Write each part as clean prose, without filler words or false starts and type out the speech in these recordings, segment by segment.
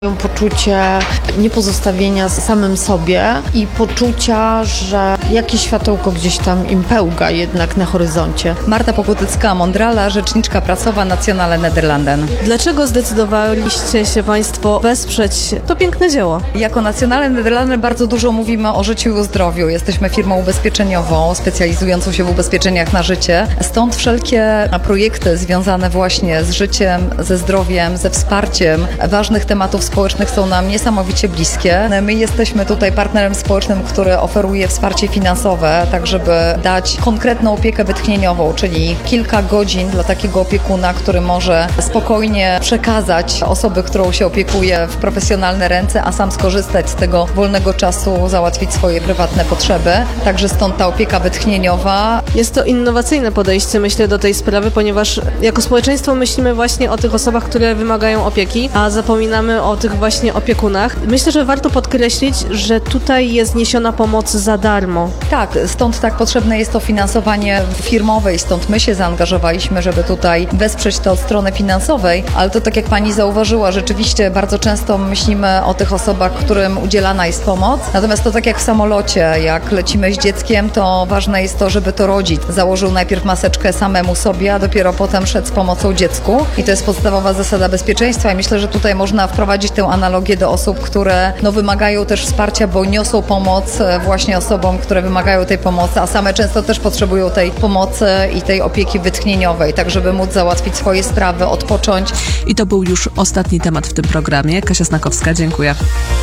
Poczucie niepozostawienia samym sobie i poczucia, że jakieś światełko gdzieś tam im pełga jednak na horyzoncie. Marta Pokutycka-Mondrala, rzeczniczka prasowa Nationale Nederlanden. Dlaczego zdecydowaliście się Państwo wesprzeć to piękne dzieło? Jako Nationale Nederlanden bardzo dużo mówimy o życiu i o zdrowiu. Jesteśmy firmą ubezpieczeniową, specjalizującą się w ubezpieczeniach na życie. Stąd wszelkie projekty związane właśnie z życiem, ze zdrowiem, ze wsparciem ważnych tematów społecznych są nam niesamowicie bliskie. My jesteśmy tutaj partnerem społecznym, który oferuje wsparcie finansowe, tak żeby dać konkretną opiekę wytchnieniową, czyli kilka godzin dla takiego opiekuna, który może spokojnie przekazać osoby, którą się opiekuje, w profesjonalne ręce, a sam skorzystać z tego wolnego czasu, załatwić swoje prywatne potrzeby. Także stąd ta opieka wytchnieniowa. Jest to innowacyjne podejście, myślę, do tej sprawy, ponieważ jako społeczeństwo myślimy właśnie o tych osobach, które wymagają opieki, a zapominamy o tych właśnie opiekunach. Myślę, że warto podkreślić, że tutaj jest niesiona pomoc za darmo. Tak, stąd tak potrzebne jest to finansowanie firmowe i stąd my się zaangażowaliśmy, żeby tutaj wesprzeć to od strony finansowej, ale to tak jak Pani zauważyła, rzeczywiście bardzo często myślimy o tych osobach, którym udzielana jest pomoc, natomiast to tak jak w samolocie, jak lecimy z dzieckiem, to ważne jest to, żeby to rodzic założył najpierw maseczkę samemu sobie, a dopiero potem szedł z pomocą dziecku i to jest podstawowa zasada bezpieczeństwa i myślę, że tutaj można wprowadzić tę analogię do osób, które wymagają też wsparcia, bo niosą pomoc właśnie osobom, które wymagają tej pomocy, a same często też potrzebują tej pomocy i tej opieki wytchnieniowej, tak żeby móc załatwić swoje sprawy, odpocząć. I to był już ostatni temat w tym programie. Kasia Snakowska, dziękuję.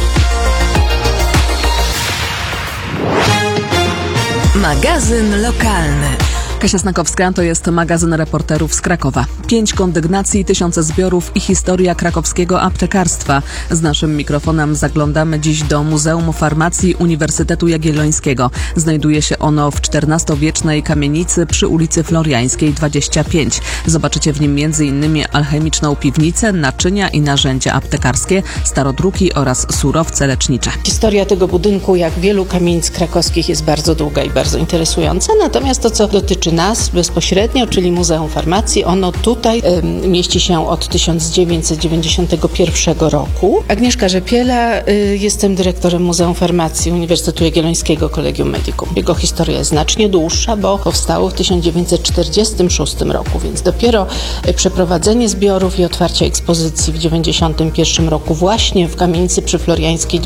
Magazyn lokalny. Kasia Snakowska, to jest magazyn reporterów z Krakowa. 5 kondygnacji, 1000 zbiorów i historia krakowskiego aptekarstwa. Z naszym mikrofonem zaglądamy dziś do Muzeum Farmacji Uniwersytetu Jagiellońskiego. Znajduje się ono w XIV-wiecznej kamienicy przy ulicy Floriańskiej 25. Zobaczycie w nim m.in. alchemiczną piwnicę, naczynia i narzędzia aptekarskie, starodruki oraz surowce lecznicze. Historia tego budynku, jak wielu kamienic krakowskich, jest bardzo długa i bardzo interesująca. Natomiast to, co dotyczy nas bezpośrednio, czyli Muzeum Farmacji, ono tutaj mieści się od 1991 roku. Agnieszka Rzepiela, jestem dyrektorem Muzeum Farmacji Uniwersytetu Jagiellońskiego Collegium Medicum. Jego historia jest znacznie dłuższa, bo powstało w 1946 roku, więc dopiero przeprowadzenie zbiorów i otwarcie ekspozycji w 1991 roku właśnie w kamienicy przy Floriańskiej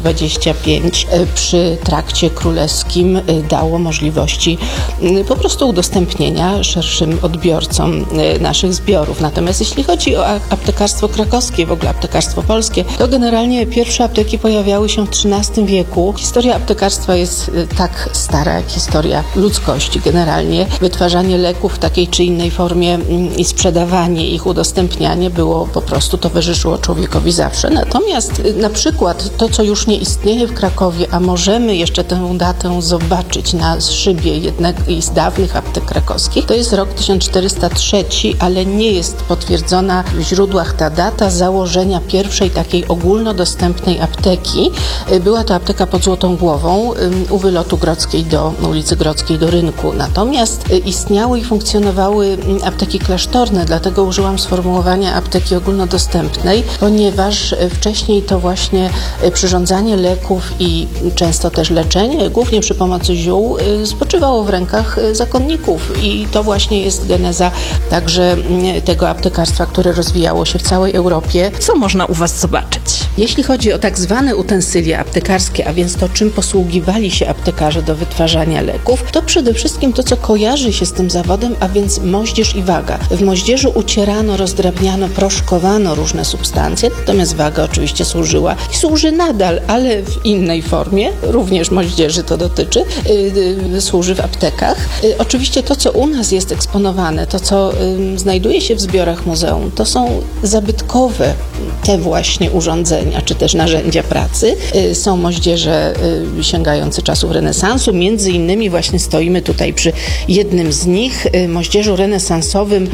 25 przy Trakcie Królewskim dało możliwości po prostu udostępnienia szerszym odbiorcom naszych zbiorów. Natomiast jeśli chodzi o aptekarstwo krakowskie, w ogóle aptekarstwo polskie, to generalnie pierwsze apteki pojawiały się w XIII wieku. Historia aptekarstwa jest tak stara jak historia ludzkości generalnie. Wytwarzanie leków w takiej czy innej formie i sprzedawanie ich, udostępnianie było po prostu, towarzyszyło człowiekowi zawsze. Natomiast na przykład to, co już nie istnieje w Krakowie, a możemy jeszcze tę datę zobaczyć na szybie jednej z dawnych aptek krakowskich, to jest rok 1403, ale nie jest potwierdzona w źródłach ta data założenia pierwszej takiej ogólnodostępnej apteki. Była to apteka pod Złotą Głową u wylotu Grodzkiej do ulicy Grodzkiej do Rynku. Natomiast istniały i funkcjonowały apteki klasztorne, dlatego użyłam sformułowania apteki ogólnodostępnej, ponieważ wcześniej to właśnie przyrządzanie leków i często też leczenie, głównie przy pomocy ziół, spoczywało w rękach zakonników i to właśnie jest geneza także tego aptekarstwa, które rozwijało się w całej Europie. Co można u Was zobaczyć? Jeśli chodzi o tak zwane utensylia aptekarskie, a więc to, czym posługiwali się aptekarze do wytwarzania leków, to przede wszystkim to, co kojarzy się z tym zawodem, a więc moździerz i waga. W moździerzu ucierano, rozdrabniano, proszkowano różne substancje, natomiast waga oczywiście służyła i służy nadal, ale w innej formie, również moździerzy to dotyczy, służy w aptekach. Oczywiście to, co u nas jest eksponowane, to, co znajduje się w zbiorach muzeum, to są zabytkowe te właśnie urządzenia, czy też narzędzia pracy. Są moździerze sięgające czasów renesansu. Między innymi właśnie stoimy tutaj przy jednym z nich, moździerzu renesansowym,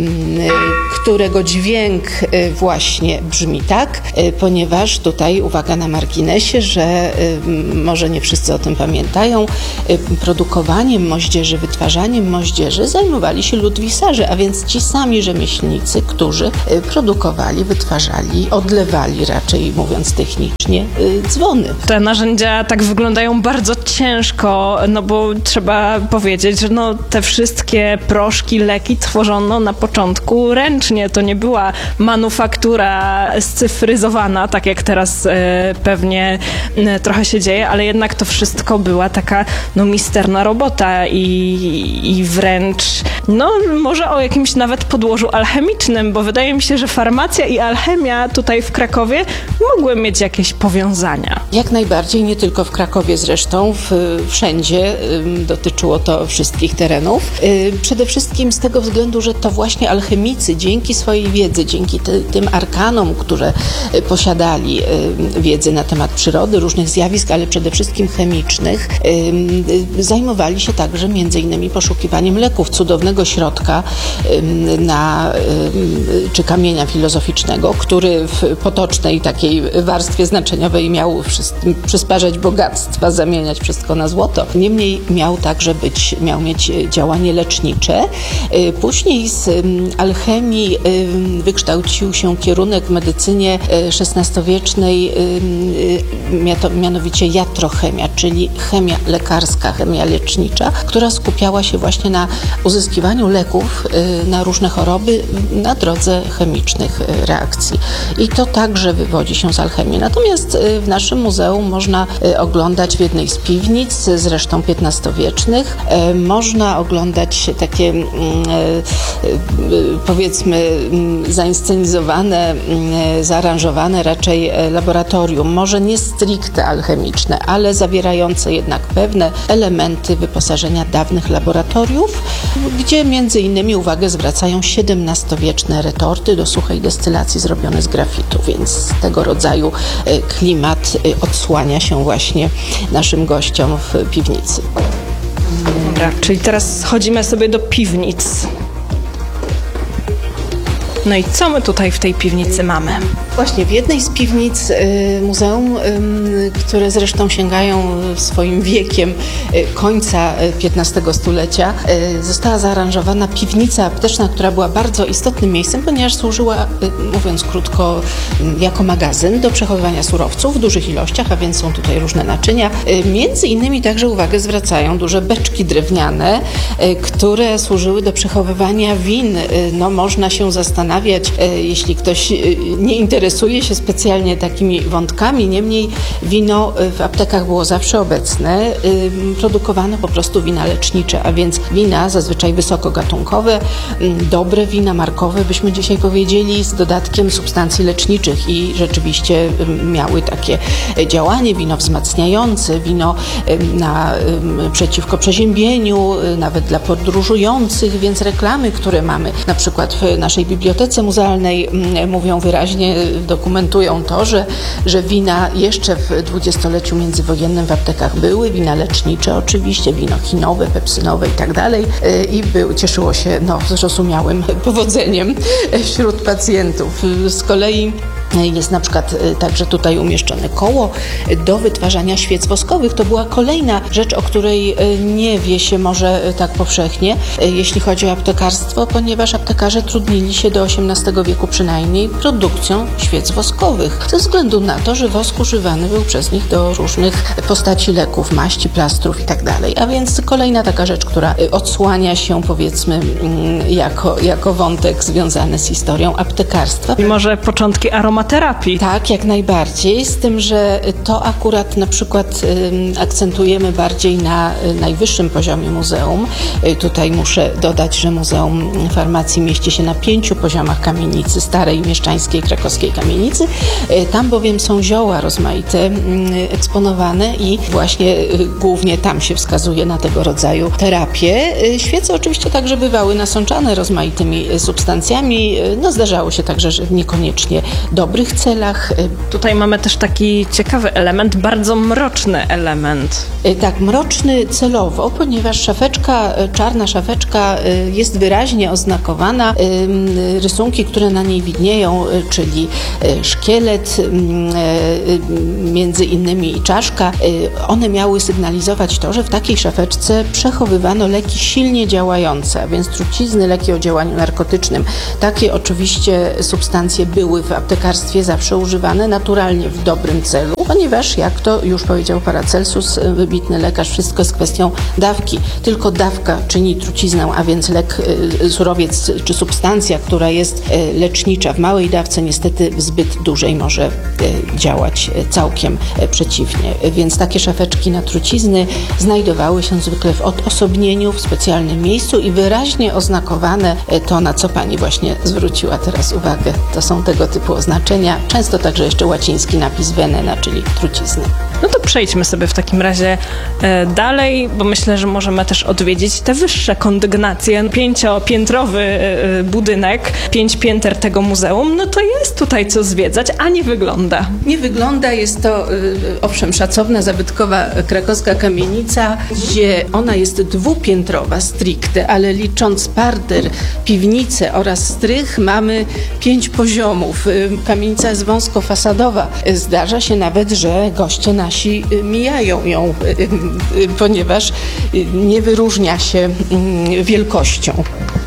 którego dźwięk właśnie brzmi tak, ponieważ tutaj, uwaga na marginesie, że może nie wszyscy o tym pamiętają, produkowaniem moździerzy, wytwarzaniem moździerzy zajmowali się ludwisarze, a więc ci sami rzemieślnicy, którzy produkowali, wytwarzali, odlewali raczej mówiąc mówiąc technicznie, dzwony. Te narzędzia tak wyglądają bardzo ciężko, no bo trzeba powiedzieć, że te wszystkie proszki, leki tworzono na początku ręcznie. To nie była manufaktura scyfryzowana, tak jak teraz pewnie trochę się dzieje, ale jednak to wszystko była taka misterna robota i wręcz może o jakimś nawet podłożu alchemicznym, bo wydaje mi się, że farmacja i alchemia tutaj w Krakowie mogły mieć jakieś powiązania. Jak najbardziej, nie tylko w Krakowie zresztą, wszędzie dotyczyło to wszystkich terenów. Przede wszystkim z tego względu, że to właśnie alchemicy dzięki swojej wiedzy, dzięki tym arkanom, które posiadali wiedzę na temat przyrody, różnych zjawisk, ale przede wszystkim chemicznych, zajmowali się także między innymi poszukiwaniem leków, cudownego środka czy kamienia filozoficznego, który w potocznej takiej warstwie znaczeniowej miał przysparzać bogactwa, zamieniać wszystko na złoto. Niemniej miał mieć działanie lecznicze. Później z alchemii wykształcił się kierunek w medycynie XVI-wiecznej, mianowicie jatrochemia, czyli chemia lekarska, chemia lecznicza, która skupiała się właśnie na uzyskiwaniu leków na różne choroby na drodze chemicznych reakcji. I to także wywodzi się z alchemii. Natomiast w naszym muzeum można oglądać w jednej z piwnic, zresztą XV-wiecznych, można oglądać takie powiedzmy zainscenizowane, zaaranżowane raczej laboratorium, może nie stricte alchemiczne, ale zawierające jednak pewne elementy wyposażenia dawnych laboratoriów, gdzie między innymi uwagę zwracają XVII-wieczne retorty do suchej destylacji zrobione z grafitu, więc tego rodzaju klimat odsłania się właśnie naszym gościom w piwnicy. Dobra, czyli teraz chodzimy sobie do piwnic. No i co my tutaj w tej piwnicy mamy? Właśnie w jednej z piwnic muzeum, które zresztą sięgają swoim wiekiem końca XV stulecia, została zaaranżowana piwnica apteczna, która była bardzo istotnym miejscem, ponieważ służyła, mówiąc krótko, jako magazyn do przechowywania surowców w dużych ilościach, a więc są tutaj różne naczynia. Między innymi także uwagę zwracają duże beczki drewniane, które służyły do przechowywania win. Można się zastanawiać, jeśli ktoś nie interesuje się specjalnie takimi wątkami, niemniej wino w aptekach było zawsze obecne. Produkowano po prostu wina lecznicze, a więc wina zazwyczaj wysokogatunkowe, dobre wina markowe, byśmy dzisiaj powiedzieli, z dodatkiem substancji leczniczych i rzeczywiście miały takie działanie, wino wzmacniające, wino przeciwko przeziębieniu, nawet dla podróżujących, więc reklamy, które mamy na przykład w naszej bibliotece muzealnej mówią wyraźnie, dokumentują to, że wina jeszcze w dwudziestoleciu międzywojennym w aptekach były, wina lecznicze oczywiście, wino chinowe, pepsynowe i tak dalej i cieszyło się zrozumiałym powodzeniem wśród pacjentów. Z kolei jest na przykład także tutaj umieszczone koło do wytwarzania świec woskowych. To była kolejna rzecz, o której nie wie się może tak powszechnie, jeśli chodzi o aptekarstwo, ponieważ aptekarze trudnili się do XVIII wieku przynajmniej produkcją świec woskowych, ze względu na to, że wosk używany był przez nich do różnych postaci leków, maści, plastrów i tak dalej. A więc kolejna taka rzecz, która odsłania się powiedzmy jako wątek związany z historią aptekarstwa. I może początki aromaterapii. Tak, jak najbardziej, z tym, że to akurat na przykład akcentujemy bardziej na najwyższym poziomie muzeum. Tutaj muszę dodać, że Muzeum Farmacji mieści się na 5 poziomach kamienicy, starej mieszczańskiej krakowskiej kamienicy. Tam bowiem są zioła rozmaite eksponowane i właśnie głównie tam się wskazuje na tego rodzaju terapię. Świece oczywiście także bywały nasączane rozmaitymi substancjami. Zdarzało się także, że niekoniecznie dobrych celach. Tutaj mamy też taki ciekawy element, bardzo mroczny element. Tak, mroczny celowo, ponieważ czarna szafeczka jest wyraźnie oznakowana. Rysunki, które na niej widnieją, czyli szkielet, między innymi i czaszka, one miały sygnalizować to, że w takiej szafeczce przechowywano leki silnie działające, a więc trucizny, leki o działaniu narkotycznym. Takie oczywiście substancje były w aptekarstwie lekarstwie zawsze używane naturalnie w dobrym celu, ponieważ, jak to już powiedział Paracelsus, wybitny lekarz, wszystko jest kwestią dawki. Tylko dawka czyni truciznę, a więc lek, surowiec czy substancja, która jest lecznicza w małej dawce, niestety w zbyt dużej może działać całkiem przeciwnie. Więc takie szafeczki na trucizny znajdowały się zwykle w odosobnieniu, w specjalnym miejscu i wyraźnie oznakowane, to na co pani właśnie zwróciła teraz uwagę. To są tego typu oznaczenia, często także jeszcze łaciński napis venena, czyli trucizny. No to przejdźmy sobie w takim razie dalej, bo myślę, że możemy też odwiedzić te wyższe kondygnacje. 5-piętrowy budynek, 5 pięter tego muzeum, no to jest tutaj co zwiedzać, a nie wygląda. Nie wygląda, jest to owszem szacowna, zabytkowa krakowska kamienica, gdzie ona jest dwupiętrowa stricte, ale licząc parter, piwnicę oraz strych mamy 5 poziomów. Kamienica jest wąskofasadowa. Zdarza się nawet, że goście nasi mijają ją, ponieważ nie wyróżnia się wielkością.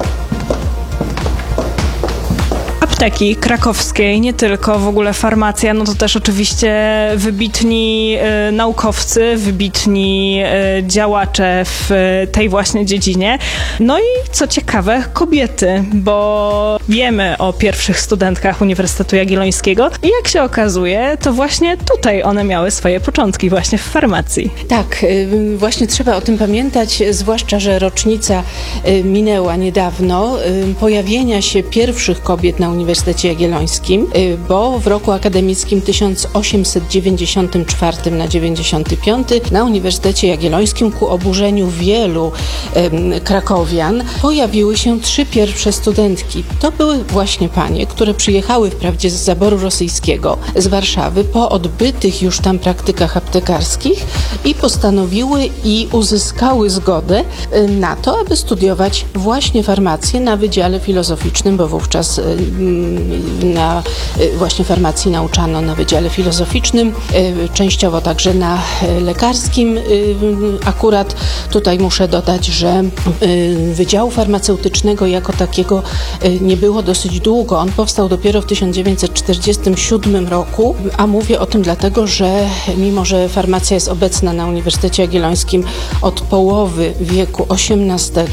Apteki krakowskiej, nie tylko, w ogóle farmacja, no to też oczywiście wybitni naukowcy, wybitni działacze w tej właśnie dziedzinie. No i co ciekawe, kobiety, bo wiemy o pierwszych studentkach Uniwersytetu Jagiellońskiego i jak się okazuje, to właśnie tutaj one miały swoje początki, właśnie w farmacji. Tak, właśnie trzeba o tym pamiętać, zwłaszcza, że rocznica minęła niedawno pojawienia się pierwszych kobiet na Uniwersytecie Jagiellońskim, bo w roku akademickim 1894 na 95 na Uniwersytecie Jagiellońskim ku oburzeniu wielu krakowian pojawiły się 3 pierwsze studentki. To były właśnie panie, które przyjechały wprawdzie z zaboru rosyjskiego, z Warszawy, po odbytych już tam praktykach aptekarskich i postanowiły i uzyskały zgodę na to, aby studiować właśnie farmację na Wydziale Filozoficznym, bo wówczas na właśnie farmacji nauczano na Wydziale Filozoficznym, częściowo także na lekarskim. Akurat tutaj muszę dodać, że Wydziału Farmaceutycznego jako takiego nie było dosyć długo. On powstał dopiero w 1947 roku, a mówię o tym dlatego, że mimo, że farmacja jest obecna na Uniwersytecie Jagiellońskim od połowy wieku XVIII,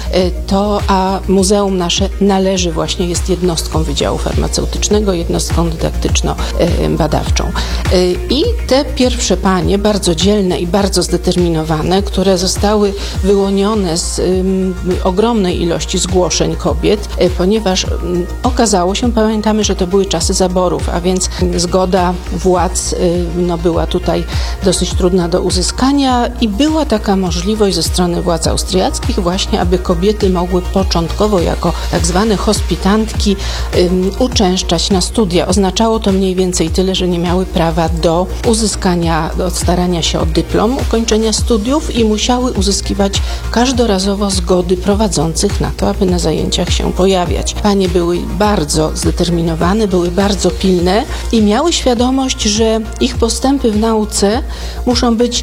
a muzeum nasze należy właśnie, jest jednostką Wydziału Farmaceutycznego, jednostką dydaktyczno-badawczą. I te pierwsze panie, bardzo dzielne i bardzo zdeterminowane, które zostały wyłonione z ogromnej ilości zgłoszeń kobiet, ponieważ okazało się, pamiętamy, że to były czasy zaborów, a więc zgoda władz była tutaj dosyć trudna do uzyskania i była taka możliwość ze strony władz austriackich właśnie, aby kobiety mogły początkowo jako tak zwane hospitantki uczęszczać na studia. Oznaczało to mniej więcej tyle, że nie miały prawa do uzyskania, do starania się o dyplom, ukończenia studiów i musiały uzyskiwać każdorazowo zgody prowadzących na to, aby na zajęciach się pojawiać. Panie były bardzo zdeterminowane, były bardzo pilne i miały świadomość, że ich postępy w nauce muszą być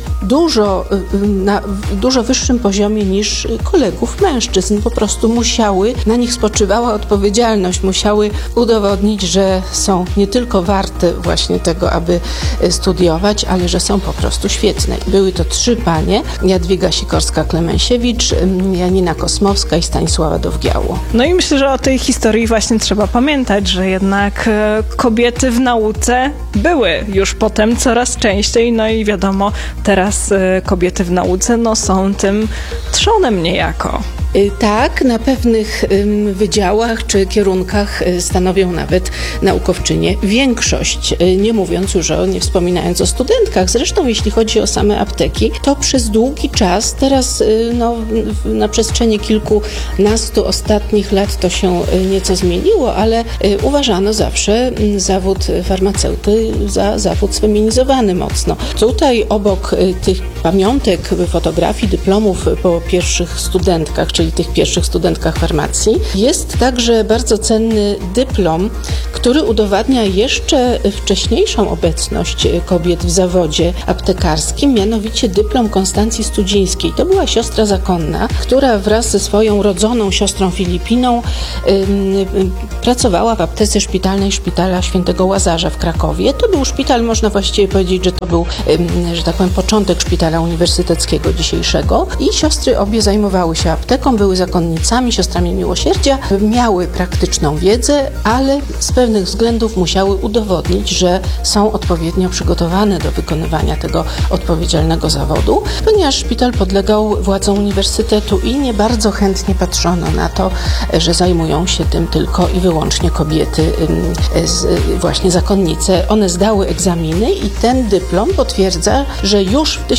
na dużo wyższym poziomie niż kolegów mężczyzn. Po prostu musiały, na nich spoczywała odpowiedzialność, musiały udowodnić, że są nie tylko warte właśnie tego, aby studiować, ale że są po prostu świetne. Były to 3 panie, Jadwiga Sikorska-Klemensiewicz, Janina Kosmowska i Stanisława Dowgiało. No i myślę, że o tej historii właśnie trzeba pamiętać, że jednak kobiety w nauce były już potem coraz częściej, no i wiadomo, teraz kobiety w nauce są tym trzonem niejako. Tak, na pewnych wydziałach czy kierunkach stanowią nawet naukowczynie większość, nie wspominając o studentkach. Zresztą jeśli chodzi o same apteki, to przez długi czas, teraz na przestrzeni kilkunastu ostatnich lat to się nieco zmieniło, ale uważano zawsze zawód farmaceuty za zawód sfeminizowany mocno. Tutaj obok tych pamiątek, fotografii, dyplomów po pierwszych studentkach, czyli tych pierwszych studentkach farmacji, jest także bardzo cenny dyplom, który udowadnia jeszcze wcześniejszą obecność kobiet w zawodzie aptekarskim, mianowicie dyplom Konstancji Studzińskiej. To była siostra zakonna, która wraz ze swoją rodzoną siostrą Filipiną pracowała w aptece szpitalnej Szpitala Świętego Łazarza w Krakowie. To był szpital, można właściwie powiedzieć, że to był, że tak powiem, początek szpitala uniwersyteckiego dzisiejszego. I siostry obie zajmowały się apteką, były zakonnicami, siostrami miłosierdzia, miały praktyczną wiedzę, ale z pewnych względów musiały udowodnić, że są odpowiednio przygotowane do wykonywania tego odpowiedzialnego zawodu, ponieważ szpital podlegał władzom uniwersytetu i nie bardzo chętnie patrzono na to, że zajmują się tym tylko i wyłącznie kobiety, właśnie zakonnice. One zdały egzaminy i ten dyplom potwierdza, że już w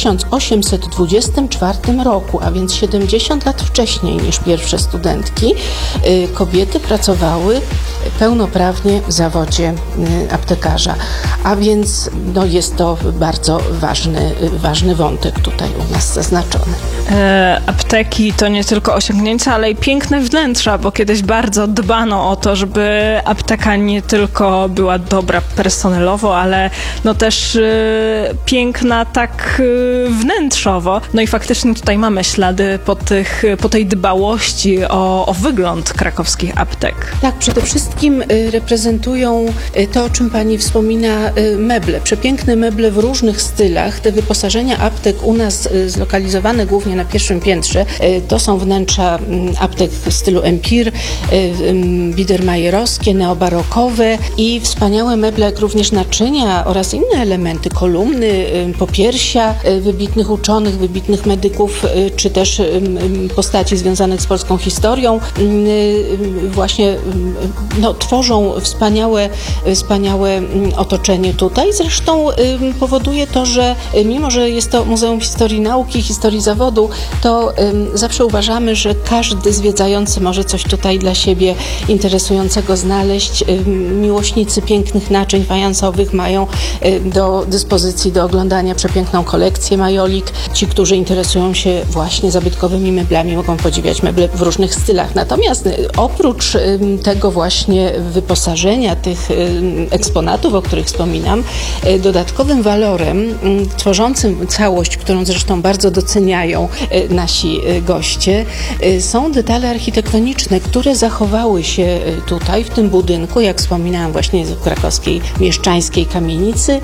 1824 roku, a więc 70 lat wcześniej niż pierwsze studentki, kobiety pracowały pełnoprawnie w zawodzie aptekarza. A więc jest to bardzo ważny wątek tutaj u nas zaznaczony. Apteki to nie tylko osiągnięcia, ale i piękne wnętrza, bo kiedyś bardzo dbano o to, żeby apteka nie tylko była dobra personelowo, ale też piękna tak wnętrzowo. No i faktycznie tutaj mamy ślady po tej dbałości o wygląd krakowskich aptek. Tak, przede wszystkim reprezentują to, o czym pani wspomina, meble. Przepiękne meble w różnych stylach. Te wyposażenia aptek u nas zlokalizowane głównie na pierwszym piętrze, to są wnętrza aptek w stylu empir, biedermajerowskie, neobarokowe i wspaniałe meble, jak również naczynia oraz inne elementy, kolumny, popiersia wybitnych uczonych, wybitnych medyków, czy też postaci związanych z polską historią. Właśnie tworzą wspaniałe otoczenie tutaj. Zresztą powoduje to, że mimo, że jest to Muzeum Historii Nauki, Historii Zawodu, to zawsze uważamy, że każdy zwiedzający może coś tutaj dla siebie interesującego znaleźć. Miłośnicy pięknych naczyń fajansowych mają do dyspozycji do oglądania przepiękną kolekcję majolik. Ci, którzy interesują się właśnie zabytkowymi meblami, mogą podziwiać meble w różnych stylach. Natomiast oprócz tego właśnie wyposażenia tych eksponatów, o których wspominam, dodatkowym walorem tworzącym całość, którą zresztą bardzo doceniają nasi goście, są detale architektoniczne, które zachowały się tutaj, w tym budynku, jak wspominałam właśnie w krakowskiej mieszczańskiej kamienicy,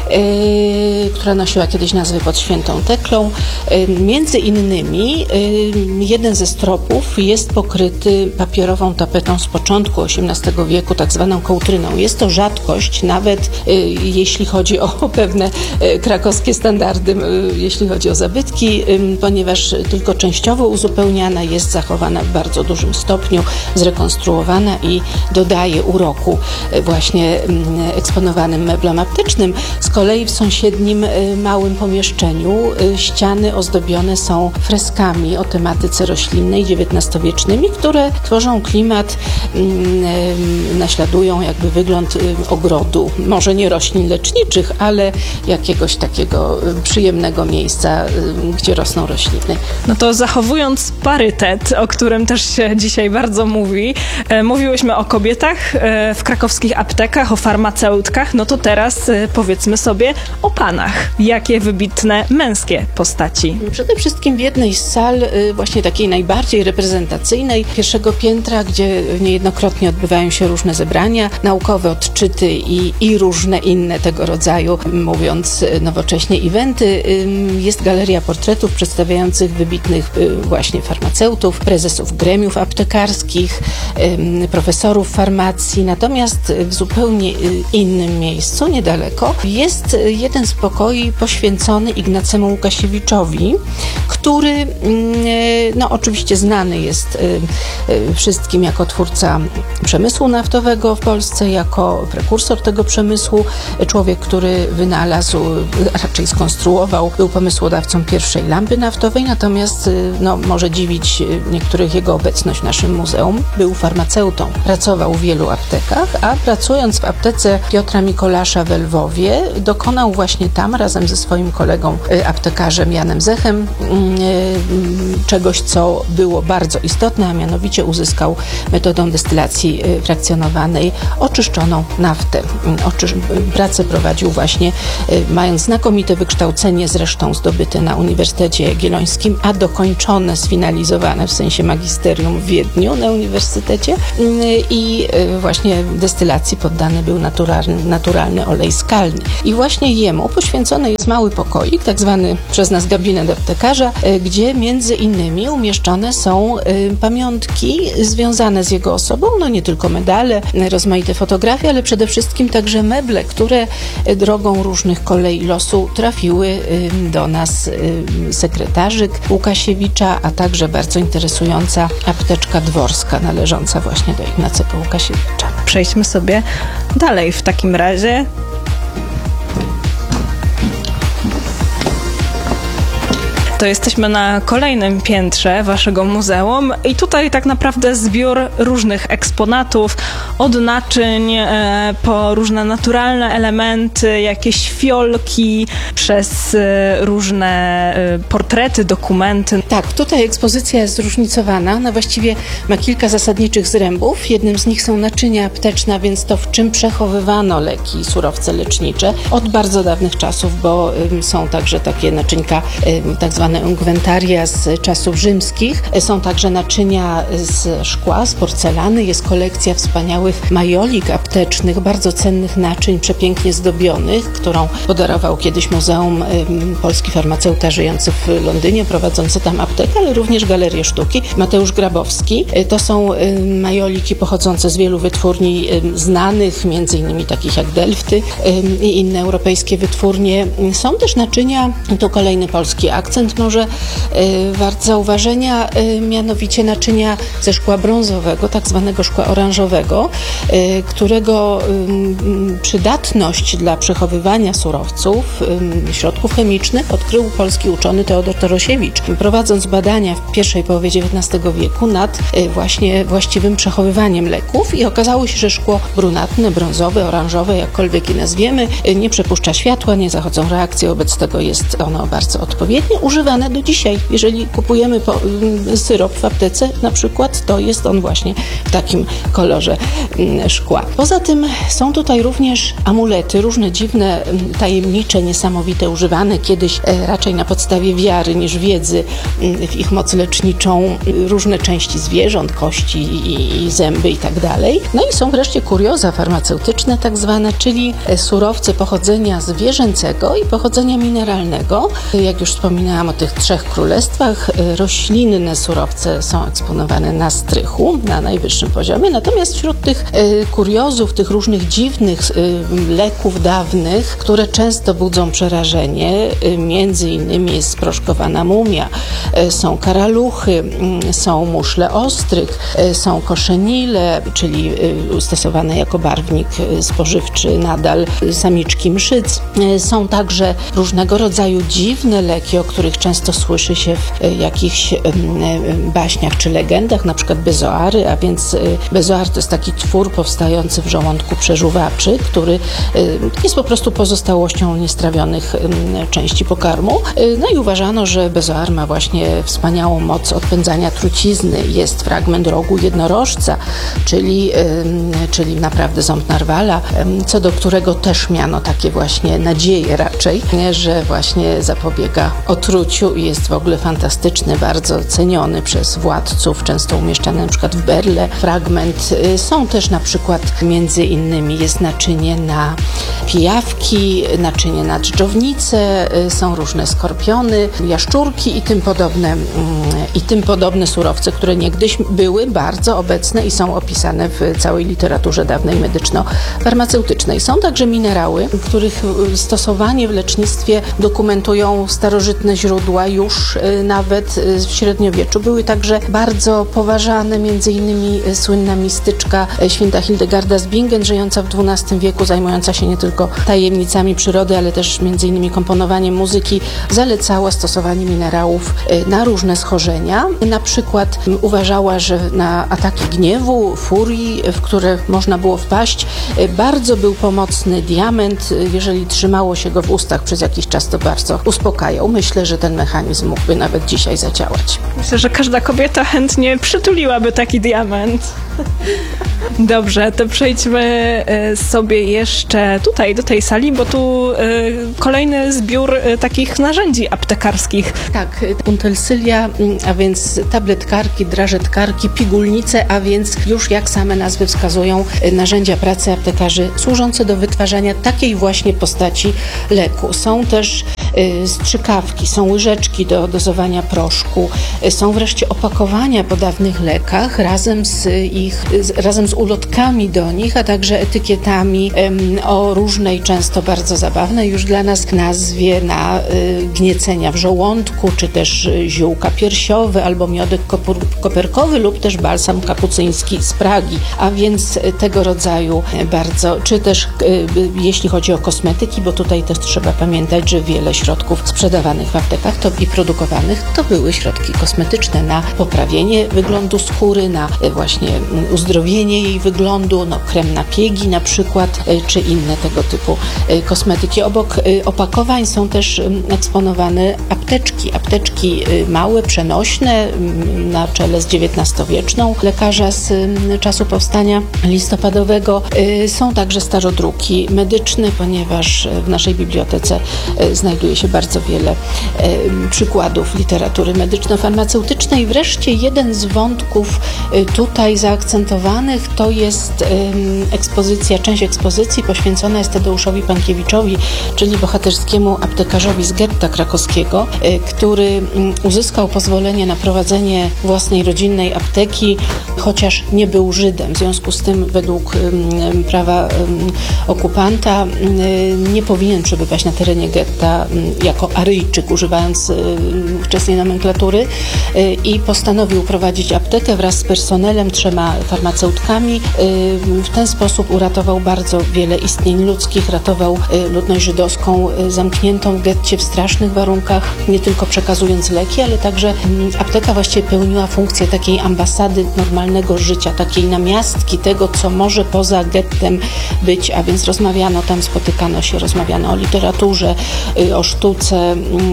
która nosiła kiedyś nazwę pod Świętą Teklą. Między innymi jeden ze stropów jest pokryty papierową tapetą z początku XVIII wieku, tak zwaną kołtryną. Jest to rzadkość, nawet jeśli chodzi o pewne krakowskie standardy, jeśli chodzi o zabytki, ponieważ tylko częściowo uzupełniana, jest zachowana w bardzo dużym stopniu, zrekonstruowana i dodaje uroku właśnie eksponowanym meblom aptecznym. Z kolei w sąsiednim małym pomieszczeniu ściany ozdobione są freskami o tematyce roślinnej, XIX-wiecznymi, które tworzą klimat, naśladują jakby wygląd ogrodu, może nie roślin leczniczych, ale jakiegoś takiego przyjemnego miejsca, gdzie rosną rośliny. No to zachowując parytet, o którym też się dzisiaj bardzo mówi, mówiłyśmy o kobietach w krakowskich aptekach, o farmaceutkach, no to teraz powiedzmy sobie o panach. Jakie wybitne męskie postaci? Przede wszystkim w jednej z sal, właśnie takiej najbardziej reprezentacyjnej, pierwszego piętra, gdzie niejednokrotnie odbywają się różne zebrania, naukowe odczyty i różne inne tego rodzaju, mówiąc nowocześnie, eventy. Jest galeria portretów przedstawiających wybitnych właśnie farmaceutów, prezesów gremiów aptekarskich, profesorów farmacji. Natomiast w zupełnie innym miejscu, niedaleko, jest jeden z pokoi poświęcony Ignacemu Łukasiewiczowi, który oczywiście znany jest wszystkim jako twórca przemysłu naftowego w Polsce, jako prekursor tego przemysłu, człowiek, który wynalazł, raczej skonstruował, był pomysłodawcą pierwszej lampy naftowej, natomiast może dziwić niektórych jego obecność w naszym muzeum. Był farmaceutą, pracował w wielu aptekach, a pracując w aptece Piotra Mikolasza w Lwowie, dokonał właśnie tam razem ze swoim kolegą aptekarzem Janem Zechem czegoś, co było bardzo istotne, a mianowicie uzyskał metodą destylacji frakcjonowanej oczyszczoną naftę. Pracę prowadził właśnie, mając znakomite wykształcenie, zresztą zdobyte na Uniwersytecie Jagiellońskim, a dokończone, sfinalizowane w sensie magisterium w Wiedniu na Uniwersytecie, i właśnie destylacji poddany był naturalny olej skalny. I właśnie jemu poświęcony jest mały pokoik, tak zwany przez nas gabinet aptekarza, gdzie między innymi umieszczone są pamiątki związane z jego osobą, no nie tylko medale, rozmaite fotografie, ale przede wszystkim także meble, które drogą różnych kolei losu trafiły do nas, sekretarzyk Łukasiewicza, a także bardzo interesująca apteczka dworska należąca właśnie do Ignacego Łukasiewicza. Przejdźmy sobie dalej w takim razie. To jesteśmy na kolejnym piętrze waszego muzeum i tutaj tak naprawdę zbiór różnych eksponatów, od naczyń po różne naturalne elementy, jakieś fiolki, przez różne portrety, dokumenty. Tak, tutaj ekspozycja jest zróżnicowana. Ona właściwie ma kilka zasadniczych zrębów. Jednym z nich są naczynia apteczne, więc to, w czym przechowywano leki i surowce lecznicze od bardzo dawnych czasów, bo są także takie naczynka, tak zwane ungwentaria z czasów rzymskich. Są także naczynia z szkła, z porcelany. Jest kolekcja wspaniałych majolik aptecznych, bardzo cennych naczyń, przepięknie zdobionych, którą podarował kiedyś Muzeum Polski Farmaceuta żyjący w Londynie, prowadzący tam aptekę, ale również Galerię Sztuki. Mateusz Grabowski. To są majoliki pochodzące z wielu wytwórni znanych, między innymi takich jak Delfty i inne europejskie wytwórnie. Są też naczynia, to kolejny polski akcent może wart zauważenia, mianowicie naczynia ze szkła brązowego, tak zwanego szkła oranżowego, którego przydatność dla przechowywania surowców, środków chemicznych odkrył polski uczony Teodor Torosiewicz, prowadząc badania w pierwszej połowie XIX wieku nad właśnie właściwym przechowywaniem leków, i okazało się, że szkło brunatne, brązowe, oranżowe, jakkolwiek je nazwiemy, nie przepuszcza światła, nie zachodzą reakcje, wobec tego jest ono bardzo odpowiednie, używane do dzisiaj. Jeżeli kupujemy syrop w aptece na przykład, to jest on właśnie w takim kolorze szkła. Poza tym są tutaj również amulety, różne dziwne, tajemnicze, niesamowite, używane kiedyś raczej na podstawie wiary niż wiedzy w ich moc leczniczą, różne części zwierząt, kości i zęby i tak dalej. No i są wreszcie kurioza farmaceutyczne tak zwane, czyli surowce pochodzenia zwierzęcego i pochodzenia mineralnego. Jak już wspominałam o tych trzech królestwach, roślinne surowce są eksponowane na strychu, na najwyższym poziomie, natomiast wśród tych kuriozów, tych różnych dziwnych leków dawnych, które często budzą przerażenie, między innymi jest sproszkowana mumia, są karaluchy, są muszle ostrych, są koszenile, czyli stosowane jako barwnik spożywczy nadal samiczki mszyc. Są także różnego rodzaju dziwne leki, o których często słyszy się w jakichś baśniach czy legendach, na przykład bezoary, a więc bezoar to jest taki twór powstający w żołądku przeżuwaczy, który jest po prostu pozostałością niestrawionych części pokarmu. No i uważano, że bezoar ma właśnie wspaniałą moc odpędzania trucizny. Jest fragment rogu jednorożca, czyli naprawdę ząb narwala, co do którego też miano takie właśnie nadzieje raczej, że właśnie zapobiega otruciu i jest w ogóle fantastyczny, bardzo ceniony przez władców, często umieszczany na przykład w berle fragment. Są też na przykład między innymi jest naczynie na pijawki, naczynie na dżdżownice, są różne skorpiony, jaszczurki i tym podobne surowce, które niegdyś były bardzo obecne i są opisane w całej literaturze dawnej medyczno-farmaceutycznej. Są także minerały, których stosowanie w lecznictwie dokumentują starożytne źródła już nawet w średniowieczu. Były także bardzo poważane, między innymi słynna mistyczka święta Hildegarda z Bingen, żyjąca w XII wieku, zajmująca się nie tylko tajemnicami przyrody, ale też między innymi komponowaniem muzyki, zalecała stosowanie minerałów na różne schorzenia. Na przykład uważała, że na ataki gniewu, furii, w które można było wpaść, bardzo był pomocny diament. Jeżeli trzymało się go w ustach przez jakiś czas, to bardzo uspokajał. Myślę, że ten mechanizm mógłby nawet dzisiaj zadziałać. Myślę, że każda kobieta chętnie przytuliłaby taki diament. Dobrze, to przejdźmy sobie jeszcze tutaj, do tej sali, bo tu kolejny zbiór takich narzędzi aptekarskich. Tak, untelsylia, a więc tabletkarki, drażetkarki, pigułnice, a więc już jak same nazwy wskazują, narzędzia pracy aptekarzy służące do wytwarzania takiej właśnie postaci leku. Są też strzykawki, są łyżeczki do dozowania proszku, są wreszcie opakowania po dawnych lekach razem z ulotkami do nich, a także etykietami o różnej, często bardzo zabawnej już dla nas nazwie na gniecenia w żołądku, czy też ziółka piersiowe, albo miodek koperkowy lub też balsam kapucyński z Pragi, a więc tego rodzaju bardzo, czy też jeśli chodzi o kosmetyki, bo tutaj też trzeba pamiętać, że wiele środków sprzedawanych w aptekach i produkowanych to były środki kosmetyczne na poprawienie wyglądu skóry, na właśnie uzdrowienie jej wyglądu, krem na piegi na przykład, czy inne tego typu kosmetyki. Obok opakowań są też eksponowane apteczki małe, przenośne, na czele z XIX-wieczną lekarza z czasu powstania listopadowego. Są także starodruki medyczne, ponieważ w naszej bibliotece znajduje się bardzo wiele przykładów literatury medyczno-farmaceutycznej. Wreszcie jeden z wątków tutaj zaakcentowanych to jest część ekspozycji poświęcona jest Tadeuszowi Pankiewiczowi, czyli bohaterskiemu aptekarzowi z getta krakowskiego, który uzyskał pozwolenie na prowadzenie własnej rodzinnej apteki, chociaż nie był Żydem. W związku z tym według prawa okupanta nie powinien przebywać na terenie getta jako Aryjczyk, używając wczesnej nomenklatury, i postanowił prowadzić aptekę wraz z personelem, 3 farmaceutkami. W ten sposób uratował bardzo wiele istnień ludzkich, ratował ludność żydowską zamkniętą w getcie w strasznych warunkach, nie tylko przekazując leki, ale także apteka właściwie pełniła funkcję takiej ambasady normalnego życia, takiej namiastki tego, co może poza gettem być, a więc spotykano się, rozmawiano o literaturze, o sztuce,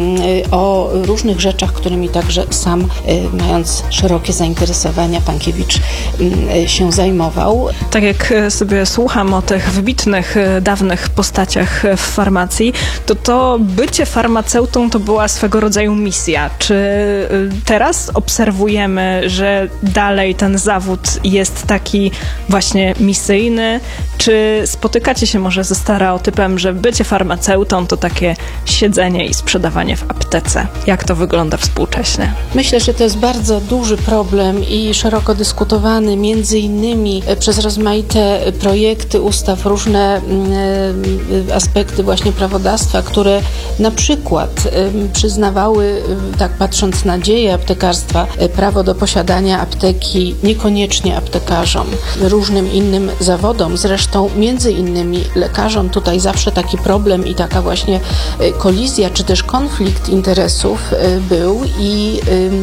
o różnych rzeczach, którymi także sam, mając szerokie zainteresowania, Pankiewicz się zajmował. Tak jak sobie słucham o tych wybitnych, dawnych postaciach w farmacji, to bycie farmaceutą to była swego rodzaju misja. Czy teraz obserwujemy, że dalej ten zawód jest taki właśnie misyjny? Czy spotykacie się może ze stereotypem, że bycie farmaceutą to takie siedzenie i sprzedawanie w aptece? Jak to wygląda współcześnie? Myślę, że to jest bardzo duży problem i szeroko dyskutowany, między innymi przez rozmaite projekty ustaw, różne aspekty właśnie prawodawstwa, które na przykład przyznawały, tak patrząc na dzieje aptekarstwa, prawo do posiadania apteki niekoniecznie aptekarzom, różnym innym zawodom, zresztą między innymi lekarzom. Tutaj zawsze taki problem i taka właśnie kolizja, czy też konflikt interesów był i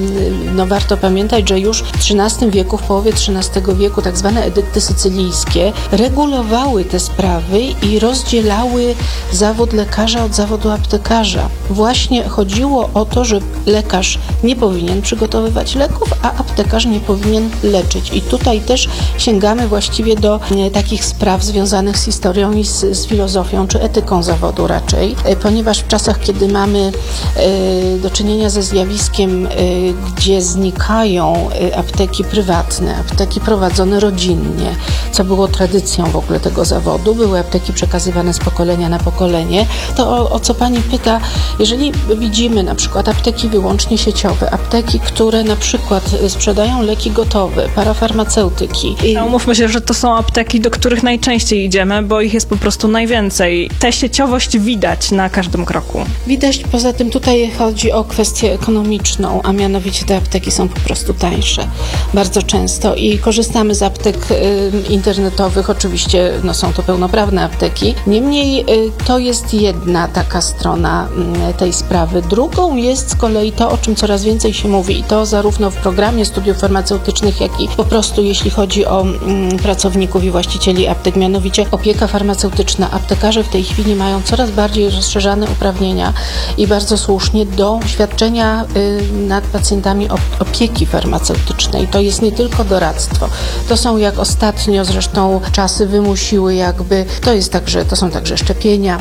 warto pamiętać, że już w XIII wieku, w połowie XIII wieku tak zwane edykty sycylijskie regulowały te sprawy i rozdzielały zawód lekarza od zawodu aptekarza. Właśnie chodziło o to, że lekarz nie powinien przygotowywać leków, a aptekarz nie powinien leczyć. I tutaj też sięgamy właściwie do takich spraw związanych z historią i z filozofią, czy etyką zawodu raczej, ponieważ w czasach, kiedy mamy do czynienia ze zjawiskiem, gdzie znikają apteki prywatne, apteki prowadzone rodzinnie, co było tradycją w ogóle tego zawodu, były apteki przekazywane z pokolenia na pokolenie, to o co pani pyta, jeżeli widzimy na przykład apteki wyłącznie sieciowe, apteki, które na przykład sprzedają leki gotowe, parafarmaceutyki. Umówmy się, że to są apteki, do których najczęściej idziemy, bo ich jest po prostu najwięcej. Tę sieciowość widać na każdym kroku. Widać, poza tym tutaj chodzi o kwestię ekonomiczną, a mianowicie te apteki są po prostu tańsze bardzo często i korzystamy z aptek internetowych, oczywiście są to pełnoprawne apteki. Niemniej to jest jedna taka strona tej sprawy. Drugą jest z kolei to, o czym coraz więcej się mówi i to zarówno w programie studiów farmaceutycznych, jak i po prostu jeśli chodzi o pracowników i właścicieli aptek, mianowicie opieka farmaceutyczna. Aptekarze w tej chwili mają coraz bardziej rozszerzane uprawnienia uprawnienia i bardzo słusznie do świadczenia nad pacjentami opieki farmaceutycznej. To jest nie tylko doradztwo. To są, jak ostatnio zresztą czasy wymusiły, to są także szczepienia.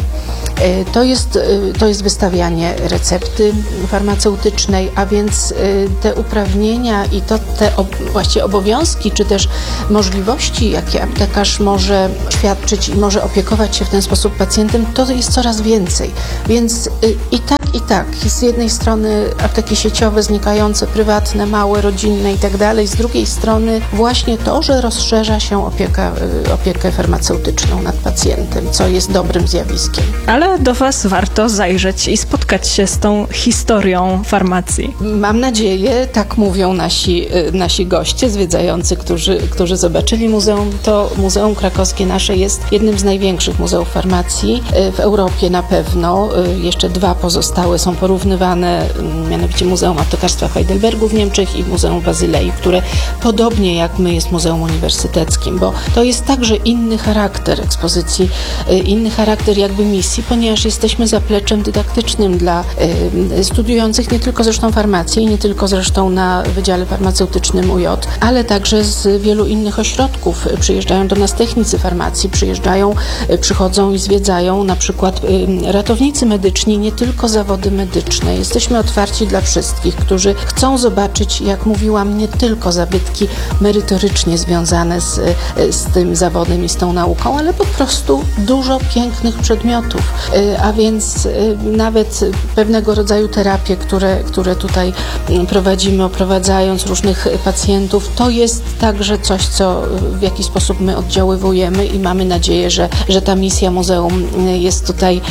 To jest wystawianie recepty farmaceutycznej, a więc te uprawnienia i właściwie obowiązki, czy też możliwości, jakie aptekarz może świadczyć i może opiekować się w ten sposób pacjentem, to jest coraz więcej. Więc i tak. Z jednej strony apteki sieciowe, znikające, prywatne, małe, rodzinne i tak dalej. Z drugiej strony właśnie to, że rozszerza się opiekę farmaceutyczną nad pacjentem, co jest dobrym zjawiskiem. Ale do Was warto zajrzeć i spotkać się z tą historią farmacji. Mam nadzieję, tak mówią nasi goście zwiedzający, którzy zobaczyli muzeum. To Muzeum Krakowskie nasze jest jednym z największych muzeów farmacji w Europie na pewno. Jeszcze dwa pozostałe są porównywane, mianowicie Muzeum Aptekarstwa w Heidelbergu w Niemczech i Muzeum Bazylei, które podobnie jak my jest muzeum uniwersyteckim, bo to jest także inny charakter ekspozycji, inny charakter jakby misji, ponieważ jesteśmy zapleczem dydaktycznym dla studiujących nie tylko zresztą farmacji, nie tylko zresztą na Wydziale Farmaceutycznym UJ, ale także z wielu innych ośrodków. Przyjeżdżają do nas technicy farmacji, przychodzą i zwiedzają na przykład ratownicy medyczni, nie tylko zawody medyczne. Jesteśmy otwarci dla wszystkich, którzy chcą zobaczyć, jak mówiłam, nie tylko zabytki merytorycznie związane z tym zawodem i z tą nauką, ale po prostu dużo pięknych przedmiotów, a więc nawet pewnego rodzaju terapie, które tutaj prowadzimy, oprowadzając różnych pacjentów, to jest także coś, co w jakiś sposób my oddziaływujemy i mamy nadzieję, że ta misja muzeum jest tutaj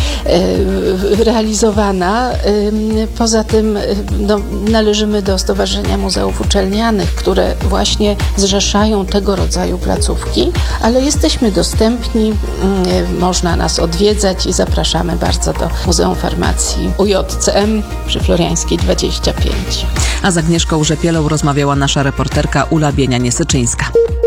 realizowana. Poza tym należymy do Stowarzyszenia Muzeów Uczelnianych, które właśnie zrzeszają tego rodzaju placówki, ale jesteśmy dostępni, można nas odwiedzać i zapraszamy bardzo do Muzeum Farmacji UJCM przy Floriańskiej 25. A z Agnieszką Rzepielą rozmawiała nasza reporterka Ula Bienianie-Syczyńska.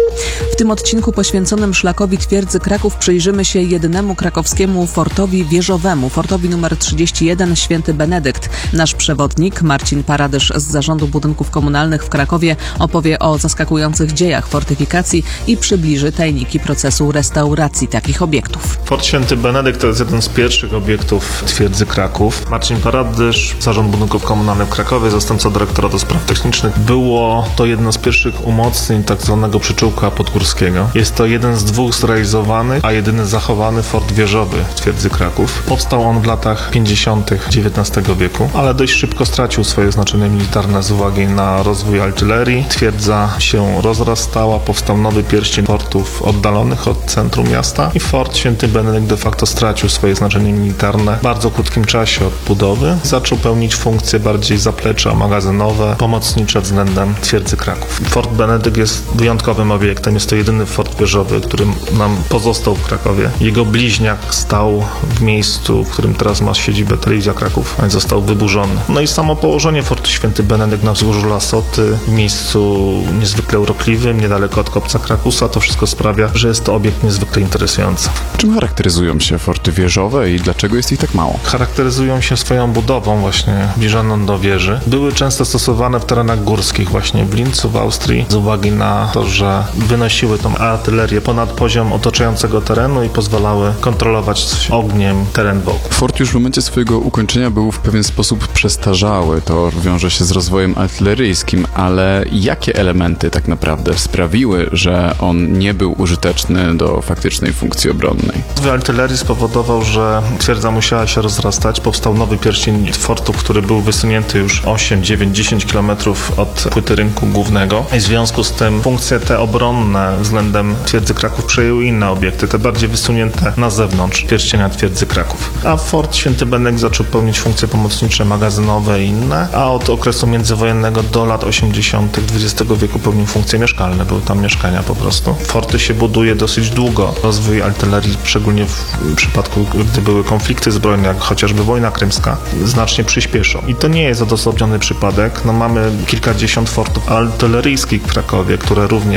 W tym odcinku poświęconym szlakowi twierdzy Kraków przyjrzymy się jedynemu krakowskiemu fortowi wieżowemu, fortowi numer 31 Święty Benedykt. Nasz przewodnik Marcin Paradysz z Zarządu Budynków Komunalnych w Krakowie opowie o zaskakujących dziejach fortyfikacji i przybliży tajniki procesu restauracji takich obiektów. Fort Święty Benedykt to jest jeden z pierwszych obiektów twierdzy Kraków. Marcin Paradysz, Zarząd Budynków Komunalnych w Krakowie, zastępca dyrektora do spraw technicznych. Było to jedno z pierwszych umocnień tak zwanego przyczółka podgórskiego. Jest to jeden z dwóch zrealizowanych, a jedyny zachowany fort wieżowy w twierdzy Kraków. Powstał on w latach 50. XIX wieku, ale dość szybko stracił swoje znaczenie militarne z uwagi na rozwój artylerii. Twierdza się rozrastała, powstał nowy pierścień fortów oddalonych od centrum miasta i Fort Święty Benedykt de facto stracił swoje znaczenie militarne w bardzo krótkim czasie od budowy. Zaczął pełnić funkcje bardziej zaplecza magazynowe, pomocnicze względem twierdzy Kraków. Fort Benedykt jest wyjątkowym obiektem. Jest to jedyny fort wieżowy, który nam pozostał w Krakowie. Jego bliźniak stał w miejscu, w którym teraz ma siedzibę Telewizja Kraków, a został wyburzony. No i samo położenie Fortu Święty Benedykt na wzgórzu Lasoty, w miejscu niezwykle urokliwym, niedaleko od kopca Krakusa, to wszystko sprawia, że jest to obiekt niezwykle interesujący. Czym charakteryzują się forty wieżowe i dlaczego jest ich tak mało? Charakteryzują się swoją budową właśnie zbliżoną do wieży. Były często stosowane w terenach górskich, właśnie w Lincu, w Austrii, z uwagi na to, że wynosiły tą artylerię ponad poziom otaczającego terenu i pozwalały kontrolować ogniem teren wokół. Fort już w momencie swojego ukończenia był w pewien sposób przestarzały. To wiąże się z rozwojem artyleryjskim, ale jakie elementy tak naprawdę sprawiły, że on nie był użyteczny do faktycznej funkcji obronnej? Rozwój artylerii spowodował, że twierdza musiała się rozrastać. Powstał nowy pierścień fortów, który był wysunięty już 8, 9, 10 km od płyty rynku głównego. I w związku z tym funkcje te obronne względem twierdzy Kraków przejęły inne obiekty, te bardziej wysunięte na zewnątrz pierścienia twierdzy Kraków. A Fort Święty Benedykt zaczął pełnić funkcje pomocnicze, magazynowe i inne, a od okresu międzywojennego do lat 80. XX wieku pełnił funkcje mieszkalne, były tam mieszkania po prostu. Forty się buduje dosyć długo. Rozwój artylerii, szczególnie w przypadku, gdy były konflikty zbrojne, jak chociażby wojna krymska, znacznie przyspieszał. I to nie jest odosobniony przypadek. No, mamy kilkadziesiąt fortów artyleryjskich w Krakowie, które również w momencie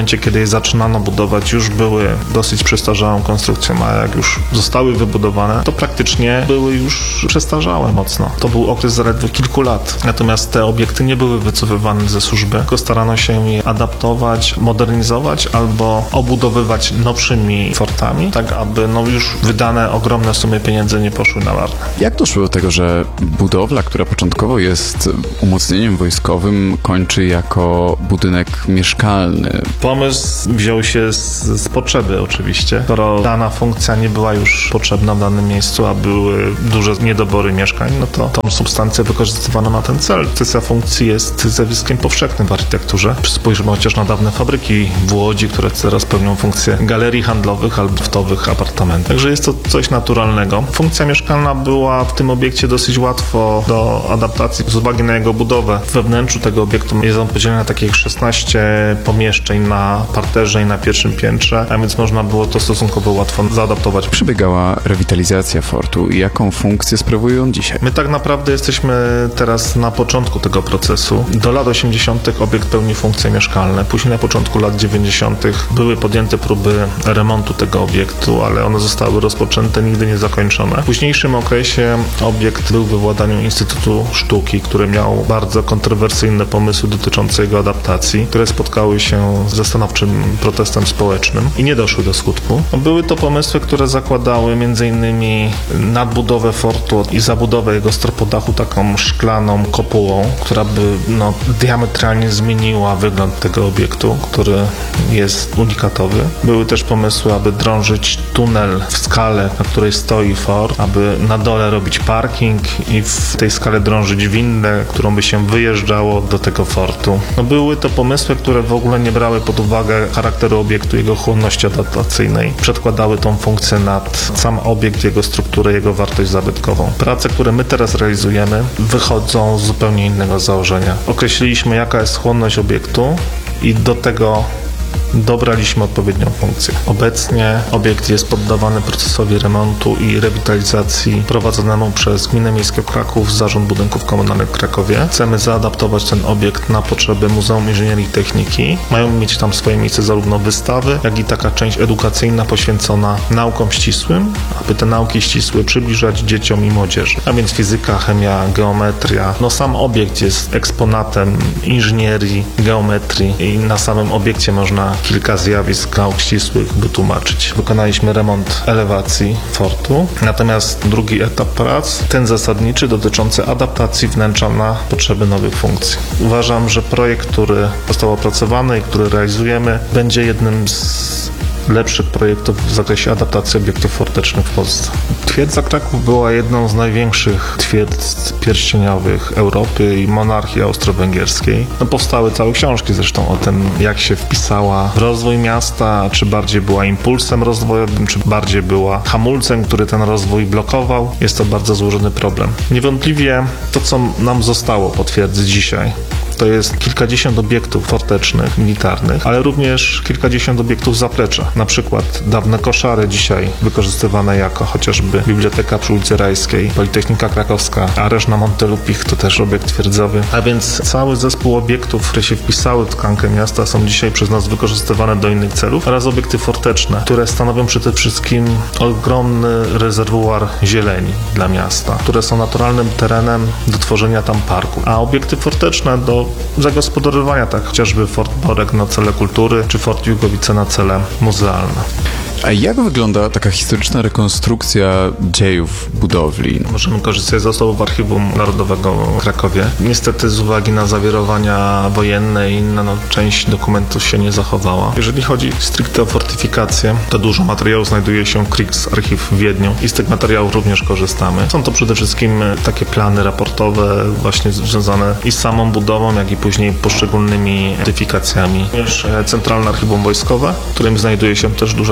momencie, kiedy je zaczynano budować, już były dosyć przestarzałą konstrukcją, a jak już zostały wybudowane, to praktycznie były już przestarzałe mocno. To był okres zaledwie kilku lat. Natomiast te obiekty nie były wycofywane ze służby, tylko starano się je adaptować, modernizować albo obudowywać nowszymi fortami, tak aby już wydane ogromne sumy pieniędzy nie poszły na marne. Jak doszło do tego, że budowla, która początkowo jest umocnieniem wojskowym, kończy jako budynek mieszkalny? Pomysł wziął się z potrzeby oczywiście. Skoro dana funkcja nie była już potrzebna w danym miejscu, a były duże niedobory mieszkań, no to tą substancję wykorzystywano na ten cel. Kwestia funkcji jest zjawiskiem powszechnym w architekturze. Spójrzmy chociaż na dawne fabryki w Łodzi, które teraz pełnią funkcję galerii handlowych albo loftowych apartamentów. Także jest to coś naturalnego. Funkcja mieszkalna była w tym obiekcie dosyć łatwo do adaptacji z uwagi na jego budowę. We wnętrzu tego obiektu jest on podzielony na takich 16 pomieszczeń na parterze i na pierwszym piętrze, a więc można było to stosunkowo łatwo zaadaptować. Przebiegała rewitalizacja fortu i jaką funkcję sprawuje on dzisiaj? My tak naprawdę jesteśmy teraz na początku tego procesu. Do lat 80. obiekt pełni funkcje mieszkalne. Później na początku lat 90. były podjęte próby remontu tego obiektu, ale one zostały rozpoczęte, nigdy nie zakończone. W późniejszym okresie obiekt był we władaniu Instytutu Sztuki, który miał bardzo kontrowersyjne pomysły dotyczące jego adaptacji, które spotkały się ze stanowczym protestem społecznym i nie doszły do skutku. Były to pomysły, które zakładały m.in. nadbudowę fortu i zabudowę jego stropodachu taką szklaną kopułą, która by diametralnie zmieniła wygląd tego obiektu, który jest unikatowy. Były też pomysły, aby drążyć tunel w skale, na której stoi fort, aby na dole robić parking i w tej skale drążyć windę, którą by się wyjeżdżało do tego fortu. Były to pomysły, które w ogóle nie brały pod uwagę charakteru obiektu, jego chłonności adaptacyjnej. Przedkładały tą funkcję nad sam obiekt, jego strukturę, jego wartość zabytkową. Prace, które my teraz realizujemy, wychodzą z zupełnie innego założenia. Określiliśmy, jaka jest chłonność obiektu i do tego dobraliśmy odpowiednią funkcję. Obecnie obiekt jest poddawany procesowi remontu i rewitalizacji prowadzonemu przez Gminę Miejską Kraków, Zarząd Budynków Komunalnych w Krakowie. Chcemy zaadaptować ten obiekt na potrzeby Muzeum Inżynierii i Techniki. Mają mieć tam swoje miejsce zarówno wystawy, jak i taka część edukacyjna poświęcona naukom ścisłym, aby te nauki ścisłe przybliżać dzieciom i młodzieży. A więc fizyka, chemia, geometria. Sam obiekt jest eksponatem inżynierii, geometrii i na samym obiekcie można kilka zjawisk nauk ścisłych wytłumaczyć. Wykonaliśmy remont elewacji fortu, natomiast drugi etap prac, ten zasadniczy, dotyczący adaptacji wnętrza na potrzeby nowych funkcji. Uważam, że projekt, który został opracowany i który realizujemy, będzie jednym z lepszych projektów w zakresie adaptacji obiektów fortecznych w Polsce. Twierdza Kraków była jedną z największych twierdz pierścieniowych Europy i monarchii austro-węgierskiej. Powstały całe książki zresztą o tym, jak się wpisała w rozwój miasta, czy bardziej była impulsem rozwojowym, czy bardziej była hamulcem, który ten rozwój blokował. Jest to bardzo złożony problem. Niewątpliwie to, co nam zostało po twierdzy dzisiaj, to jest kilkadziesiąt obiektów fortecznych, militarnych, ale również kilkadziesiąt obiektów zaplecza. Na przykład dawne koszary dzisiaj wykorzystywane jako chociażby Biblioteka przy ulicy Rajskiej, Politechnika Krakowska, areszt na Montelupich to też obiekt twierdzowy. A więc cały zespół obiektów, które się wpisały w tkankę miasta, są dzisiaj przez nas wykorzystywane do innych celów oraz obiekty forteczne, które stanowią przede wszystkim ogromny rezerwuar zieleni dla miasta, które są naturalnym terenem do tworzenia tam parku. A obiekty forteczne do zagospodarowania, tak chociażby Fort Borek na cele kultury, czy Fort Jugowice na cele muzealne. A jak wygląda taka historyczna rekonstrukcja dziejów budowli? Możemy korzystać z zasobów Archiwum Narodowego w Krakowie. Niestety z uwagi na zawirowania wojenne i inne, część dokumentów się nie zachowała. Jeżeli chodzi stricte o fortyfikację, to dużo materiałów znajduje się w Kriegsarchiv w Wiedniu i z tych materiałów również korzystamy. Są to przede wszystkim takie plany raportowe właśnie związane i z samą budową, jak i później poszczególnymi fortyfikacjami. Również Centralne Archiwum Wojskowe, w którym znajduje się też duża część materiałów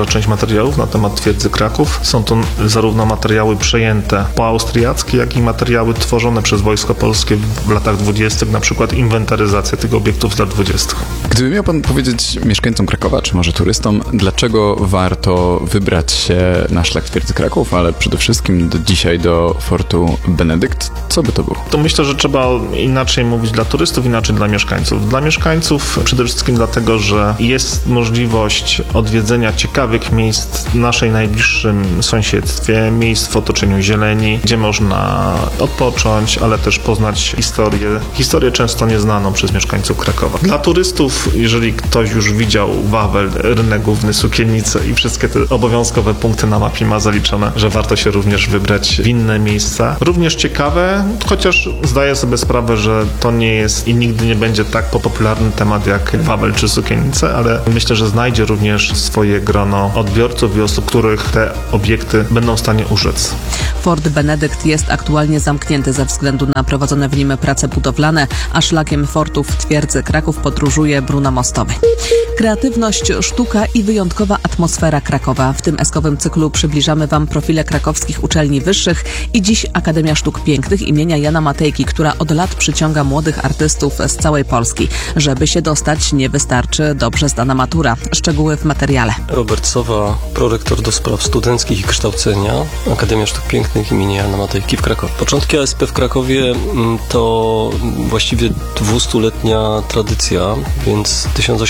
materiałów na temat twierdzy Kraków. Są to zarówno materiały przejęte poaustriackie, jak i materiały tworzone przez Wojsko Polskie w latach 20., na przykład inwentaryzacja tych obiektów z lat 20. Gdyby miał pan powiedzieć mieszkańcom Krakowa, czy może turystom, dlaczego warto wybrać się na szlak twierdzy Kraków, ale przede wszystkim dzisiaj do Fortu Benedykt, co by to było? To myślę, że trzeba inaczej mówić dla turystów, inaczej dla mieszkańców. Dla mieszkańców przede wszystkim dlatego, że jest możliwość odwiedzenia ciekawych miejsc w naszej najbliższym sąsiedztwie, miejsc w otoczeniu zieleni, gdzie można odpocząć, ale też poznać historię często nieznaną przez mieszkańców Krakowa. Dla turystów, jeżeli ktoś już widział Wawel, rynek główny, Sukiennice i wszystkie te obowiązkowe punkty na mapie ma zaliczone, że warto się również wybrać w inne miejsca. Również ciekawe, chociaż zdaję sobie sprawę, że to nie jest i nigdy nie będzie tak popularny temat jak Wawel czy Sukiennice, ale myślę, że znajdzie również swoje grono odbiorców i osób, których te obiekty będą w stanie urzec. Fort Benedykt jest aktualnie zamknięty ze względu na prowadzone w nim prace budowlane, a szlakiem fortów twierdzy Kraków podróżuje Bruna Mostowy. Kreatywność, sztuka i wyjątkowa atmosfera Krakowa. W tym eskowym cyklu przybliżamy Wam profile krakowskich uczelni wyższych i dziś Akademia Sztuk Pięknych imienia Jana Matejki, która od lat przyciąga młodych artystów z całej Polski. Żeby się dostać, nie wystarczy dobrze zdana matura. Szczegóły w materiale. Robert Sowa, prorektor do spraw studenckich i kształcenia, Akademia Sztuk Pięknych imienia Jana Matejki w Krakowie. Początki ASP w Krakowie to właściwie 200-letnia tradycja, więc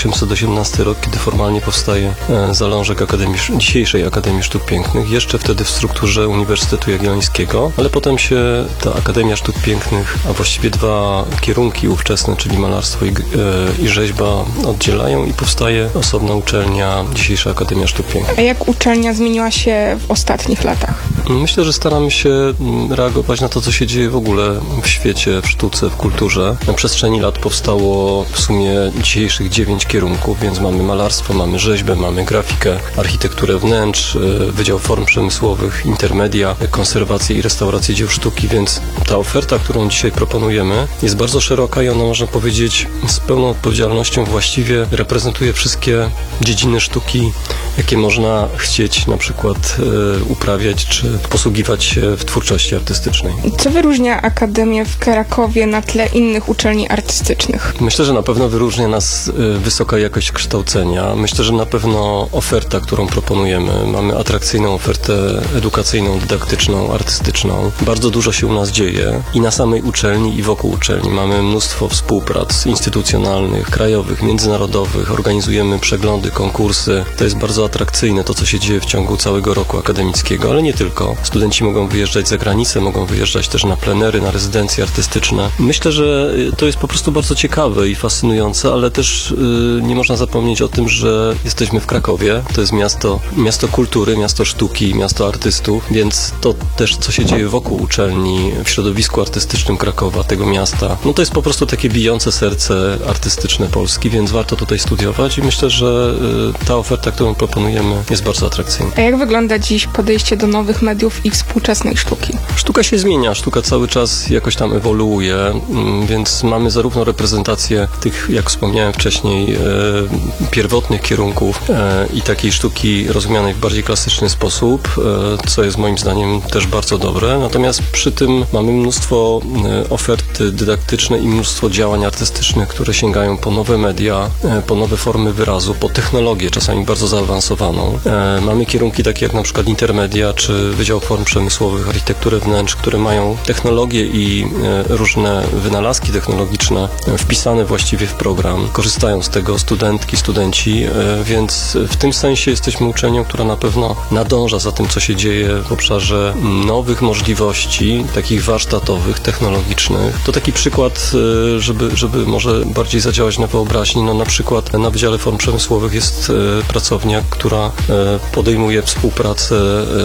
1818 rok, kiedy formalnie powstaje zalążek dzisiejszej Akademii Sztuk Pięknych, jeszcze wtedy w strukturze Uniwersytetu Jagiellońskiego, ale potem się ta Akademia Sztuk Pięknych, a właściwie dwa kierunki ówczesne, czyli malarstwo i rzeźba, oddzielają i powstaje osobna uczelnia, dzisiejsza Akademia Sztuk Pięknych. A jak uczelnia zmieniła się w ostatnich latach? Myślę, że staramy się reagować na to, co się dzieje w ogóle w świecie, w sztuce, w kulturze. Na przestrzeni lat powstało w sumie dzisiejszych 9 kierunków, więc mamy malarstwo, mamy rzeźbę, mamy grafikę, architekturę wnętrz, Wydział Form Przemysłowych, intermedia, konserwację i restaurację dzieł sztuki, więc ta oferta, którą dzisiaj proponujemy, jest bardzo szeroka i ona, można powiedzieć, z pełną odpowiedzialnością właściwie reprezentuje wszystkie dziedziny sztuki, jakie można chcieć na przykład uprawiać czy posługiwać się w twórczości artystycznej. Co wyróżnia Akademię w Krakowie na tle innych uczelni artystycznych? Myślę, że na pewno wyróżnia nas wysoka jakość kształcenia. Myślę, że na pewno oferta, którą proponujemy. Mamy atrakcyjną ofertę edukacyjną, dydaktyczną, artystyczną. Bardzo dużo się u nas dzieje i na samej uczelni, i wokół uczelni. Mamy mnóstwo współprac instytucjonalnych, krajowych, międzynarodowych. Organizujemy przeglądy, konkursy. To jest bardzo atrakcyjne, to co się dzieje w ciągu całego roku akademickiego, ale nie tylko. Studenci mogą wyjeżdżać za granicę, mogą wyjeżdżać też na plenery, na rezydencje artystyczne. Myślę, że to jest po prostu bardzo ciekawe i fascynujące, ale też nie można zapomnieć o tym, że jesteśmy w Krakowie. To jest miasto kultury, miasto sztuki, miasto artystów, więc to też, co się dzieje wokół uczelni, w środowisku artystycznym Krakowa, tego miasta, no to jest po prostu takie bijące serce artystyczne Polski, więc warto tutaj studiować i myślę, że ta oferta, którą proponujemy, jest bardzo atrakcyjna. A jak wygląda dziś podejście do nowych mediów i współczesnej sztuki? Sztuka się zmienia, sztuka cały czas jakoś tam ewoluuje, więc mamy zarówno reprezentację tych, jak wspomniałem wcześniej, pierwotnych kierunków i takiej sztuki rozumianej w bardziej klasyczny sposób, co jest moim zdaniem też bardzo dobre. Natomiast przy tym mamy mnóstwo ofert dydaktyczne i mnóstwo działań artystycznych, które sięgają po nowe media, po nowe formy wyrazu, po technologię, czasami bardzo zaawansowaną. Mamy kierunki takie jak na przykład intermedia, czy Wydział Form Przemysłowych, architekturę wnętrz, które mają technologię i różne wynalazki technologiczne wpisane właściwie w program. Korzystają z tego studentki, studenci, więc w tym sensie jesteśmy uczelnią, która na pewno nadąża za tym, co się dzieje w obszarze nowych możliwości, takich warsztatowych, technologicznych. To taki przykład, żeby może bardziej zadziałać na wyobraźni. No na przykład na Wydziale Form Przemysłowych jest pracownia, która podejmuje współpracę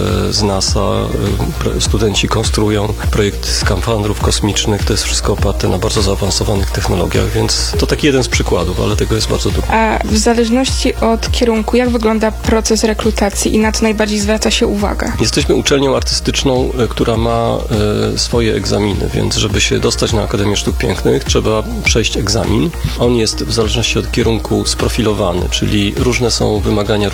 z NASA. Studenci konstruują projekt skafandrów kosmicznych. To jest wszystko oparte na bardzo zaawansowanych technologiach, więc to taki jeden z przykładów, ale tego jest bardzo dużo. A w zależności od kierunku, jak wygląda proces rekrutacji i na co najbardziej zwraca się uwagę? Jesteśmy uczelnią artystyczną, która ma swoje egzaminy, więc żeby się dostać na Akademię Sztuk Pięknych, trzeba przejść egzamin. On jest w zależności od kierunku sprofilowany, czyli różne są wymagania różnych kierunków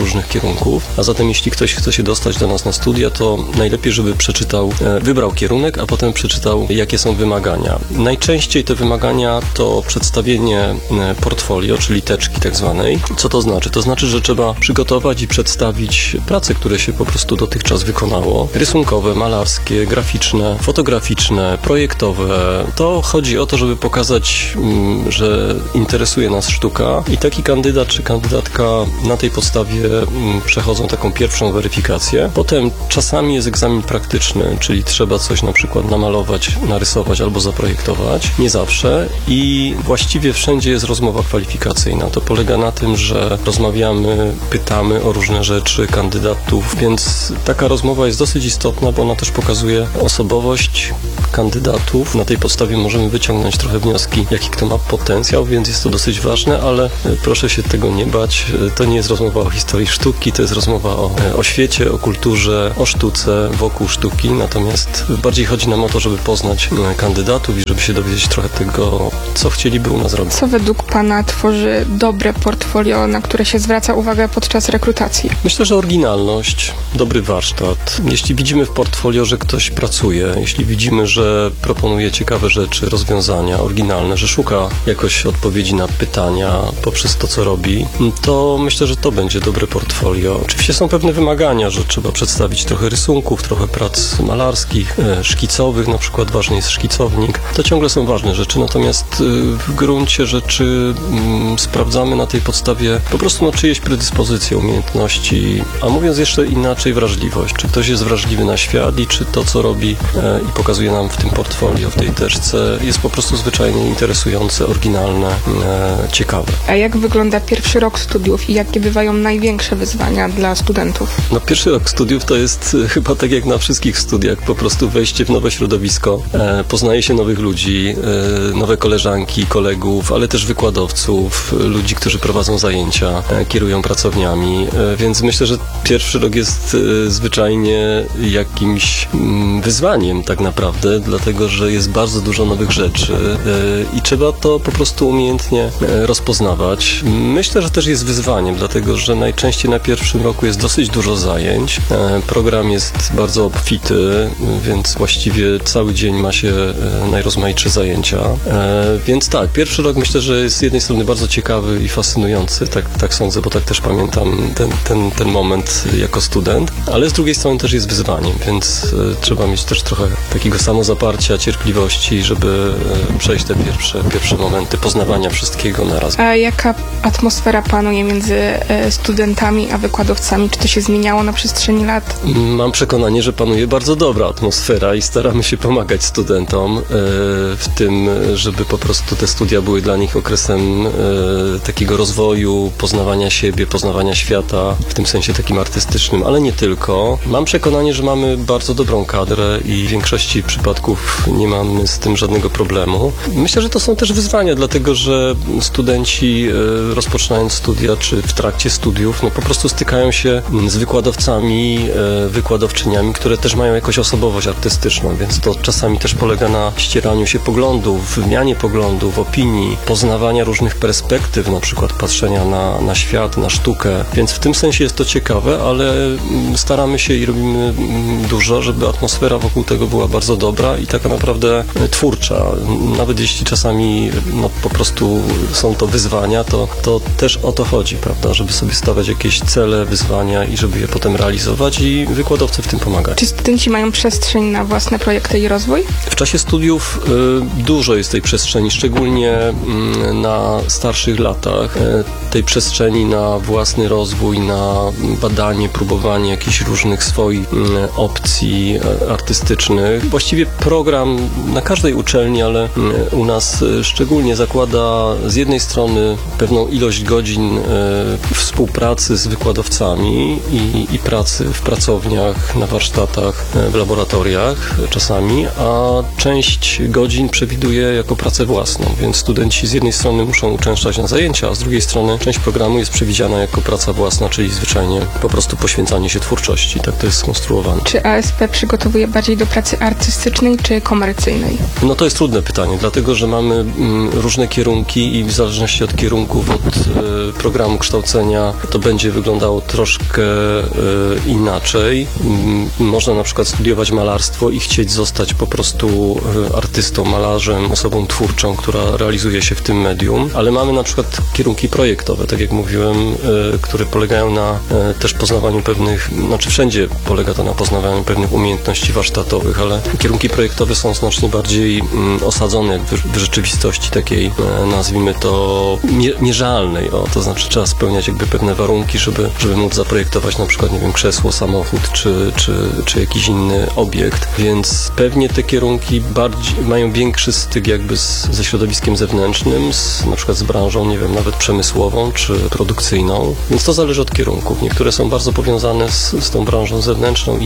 kierunków, a zatem jeśli ktoś chce się dostać do nas na studia, to najlepiej, żeby wybrał kierunek, a potem przeczytał, jakie są wymagania. Najczęściej te wymagania to przedstawienie portfolio, czyli teczki tak zwanej. Co to znaczy? To znaczy, że trzeba przygotować i przedstawić prace, które się po prostu dotychczas wykonało. Rysunkowe, malarskie, graficzne, fotograficzne, projektowe. To chodzi o to, żeby pokazać, że interesuje nas sztuka i taki kandydat czy kandydatka na tej podstawie przechodzą taką pierwszą weryfikację. Potem czasami jest egzamin praktyczny, czyli trzeba coś na przykład namalować, narysować albo zaprojektować. Nie zawsze. I właściwie wszędzie jest rozmowa kwalifikacyjna. To polega na tym, że rozmawiamy, pytamy o różne rzeczy kandydatów, więc taka rozmowa jest dosyć istotna, bo ona też pokazuje osobowość kandydatów. Na tej podstawie możemy wyciągnąć trochę wnioski, jaki kto ma potencjał, więc jest to dosyć ważne, ale proszę się tego nie bać. To nie jest rozmowa o historii sztuki, to jest rozmowa o świecie, o kulturze, o sztuce, wokół sztuki, natomiast bardziej chodzi nam o to, żeby poznać kandydatów i żeby się dowiedzieć trochę tego, co chcieliby u nas robić. Co według Pana tworzy dobre portfolio, na które się zwraca uwagę podczas rekrutacji? Myślę, że oryginalność, dobry warsztat. Jeśli widzimy w portfolio, że ktoś pracuje, jeśli widzimy, że proponuje ciekawe rzeczy, rozwiązania oryginalne, że szuka jakoś odpowiedzi na pytania poprzez to, co robi, to myślę, że to będzie dobre portfolio. Oczywiście są pewne wymagania, że trzeba przedstawić trochę rysunków, trochę prac malarskich, szkicowych, na przykład ważny jest szkicownik. To ciągle są ważne rzeczy, natomiast w gruncie rzeczy sprawdzamy na tej podstawie po prostu czyjeś predyspozycje, umiejętności, a mówiąc jeszcze inaczej, wrażliwość. Czy ktoś jest wrażliwy na świat i czy to, co robi i pokazuje nam w tym portfolio, w tej teczce, jest po prostu zwyczajnie interesujące, oryginalne, ciekawe. A jak wygląda pierwszy rok studiów i jakie bywają największe wyzwania dla studentów? No, pierwszy rok studiów to jest chyba tak jak na wszystkich studiach, po prostu wejście w nowe środowisko, poznaje się nowych ludzi, nowe koleżanki, kolegów, ale też wykładowców, ludzi, którzy prowadzą zajęcia, kierują pracowniami, więc myślę, że pierwszy rok jest zwyczajnie jakimś wyzwaniem tak naprawdę, dlatego, że jest bardzo dużo nowych rzeczy i trzeba to po prostu umiejętnie rozpoznawać. Myślę, że też jest wyzwaniem, dlatego, że najczęściej na pierwszym roku jest dosyć dużo zajęć. Program jest bardzo obfity, więc właściwie cały dzień ma się najrozmaitsze zajęcia. Więc tak, pierwszy rok myślę, że jest z jednej strony bardzo ciekawy i fascynujący, tak sądzę, bo tak też pamiętam ten moment jako student, ale z drugiej strony też jest wyzwaniem, więc trzeba mieć też trochę takiego samozaparcia, cierpliwości, żeby przejść te pierwsze momenty poznawania wszystkiego naraz. A jaka atmosfera panuje między studentami a wykładowcami? Czy to się zmieniało na przestrzeni lat? Mam przekonanie, że panuje bardzo dobra atmosfera i staramy się pomagać studentom w tym, żeby po prostu te studia były dla nich okresem takiego rozwoju, poznawania siebie, poznawania świata, w tym sensie takim artystycznym, ale nie tylko. Mam przekonanie, że mamy bardzo dobrą kadrę i w większości przypadków nie mamy z tym żadnego problemu. Myślę, że to są też wyzwania, dlatego że studenci rozpoczynając studia, czy w trakcie studiów, no po prostu stykają się z wykładowcami, wykładowczyniami, które też mają jakąś osobowość artystyczną, więc to czasami też polega na ścieraniu się poglądów, wymianie poglądów, opinii, poznawania różnych perspektyw, na przykład patrzenia na świat, na sztukę, więc w tym sensie jest to ciekawe, ale staramy się i robimy dużo, żeby atmosfera wokół tego była bardzo dobra i taka naprawdę twórcza. Nawet jeśli czasami po prostu są to wyzwania, to też o to chodzi, prawda, żeby sobie stawiać jakieś cele, wyzwania i żeby je potem realizować i wykładowcy w tym pomagać. Czy studenci mają przestrzeń na własne projekty i rozwój? W czasie studiów dużo jest tej przestrzeni, szczególnie na starszych latach, tej przestrzeni na własny rozwój, na badanie, próbowanie jakichś różnych swoich opcji artystycznych. Właściwie program na każdej uczelni, ale u nas szczególnie zakłada z jednej strony pewną ilość godzin współpracy z wykładowcami i pracy w pracowniach, na warsztatach, w laboratoriach czasami, a część godzin przewiduje jako pracę własną, więc studenci z jednej strony muszą uczęszczać na zajęcia, a z drugiej strony część programu jest przewidziana jako praca własna, czyli zwyczajnie po prostu poświęcanie się twórczości. Tak to jest skonstruowane. Czy ASP przygotowuje bardziej do pracy artystycznej czy komercyjnej? No to jest trudne pytanie, dlatego że mamy różne kierunki i w zależności od kierunków, od programu kształcenia to będzie wyglądać wyglądało troszkę inaczej. Można na przykład studiować malarstwo i chcieć zostać po prostu artystą, malarzem, osobą twórczą, która realizuje się w tym medium, ale mamy na przykład kierunki projektowe, tak jak mówiłem, które polegają na też poznawaniu pewnych, znaczy wszędzie polega to na poznawaniu pewnych umiejętności warsztatowych, ale kierunki projektowe są znacznie bardziej osadzone jak w rzeczywistości takiej, nazwijmy to, mierzalnej. To znaczy trzeba spełniać jakby pewne warunki, żeby móc zaprojektować na przykład, nie wiem, krzesło, samochód czy jakiś inny obiekt, więc pewnie te kierunki mają większy styk jakby ze środowiskiem zewnętrznym, na przykład z branżą, nie wiem, nawet przemysłową czy produkcyjną, więc to zależy od kierunków. Niektóre są bardzo powiązane z tą branżą zewnętrzną,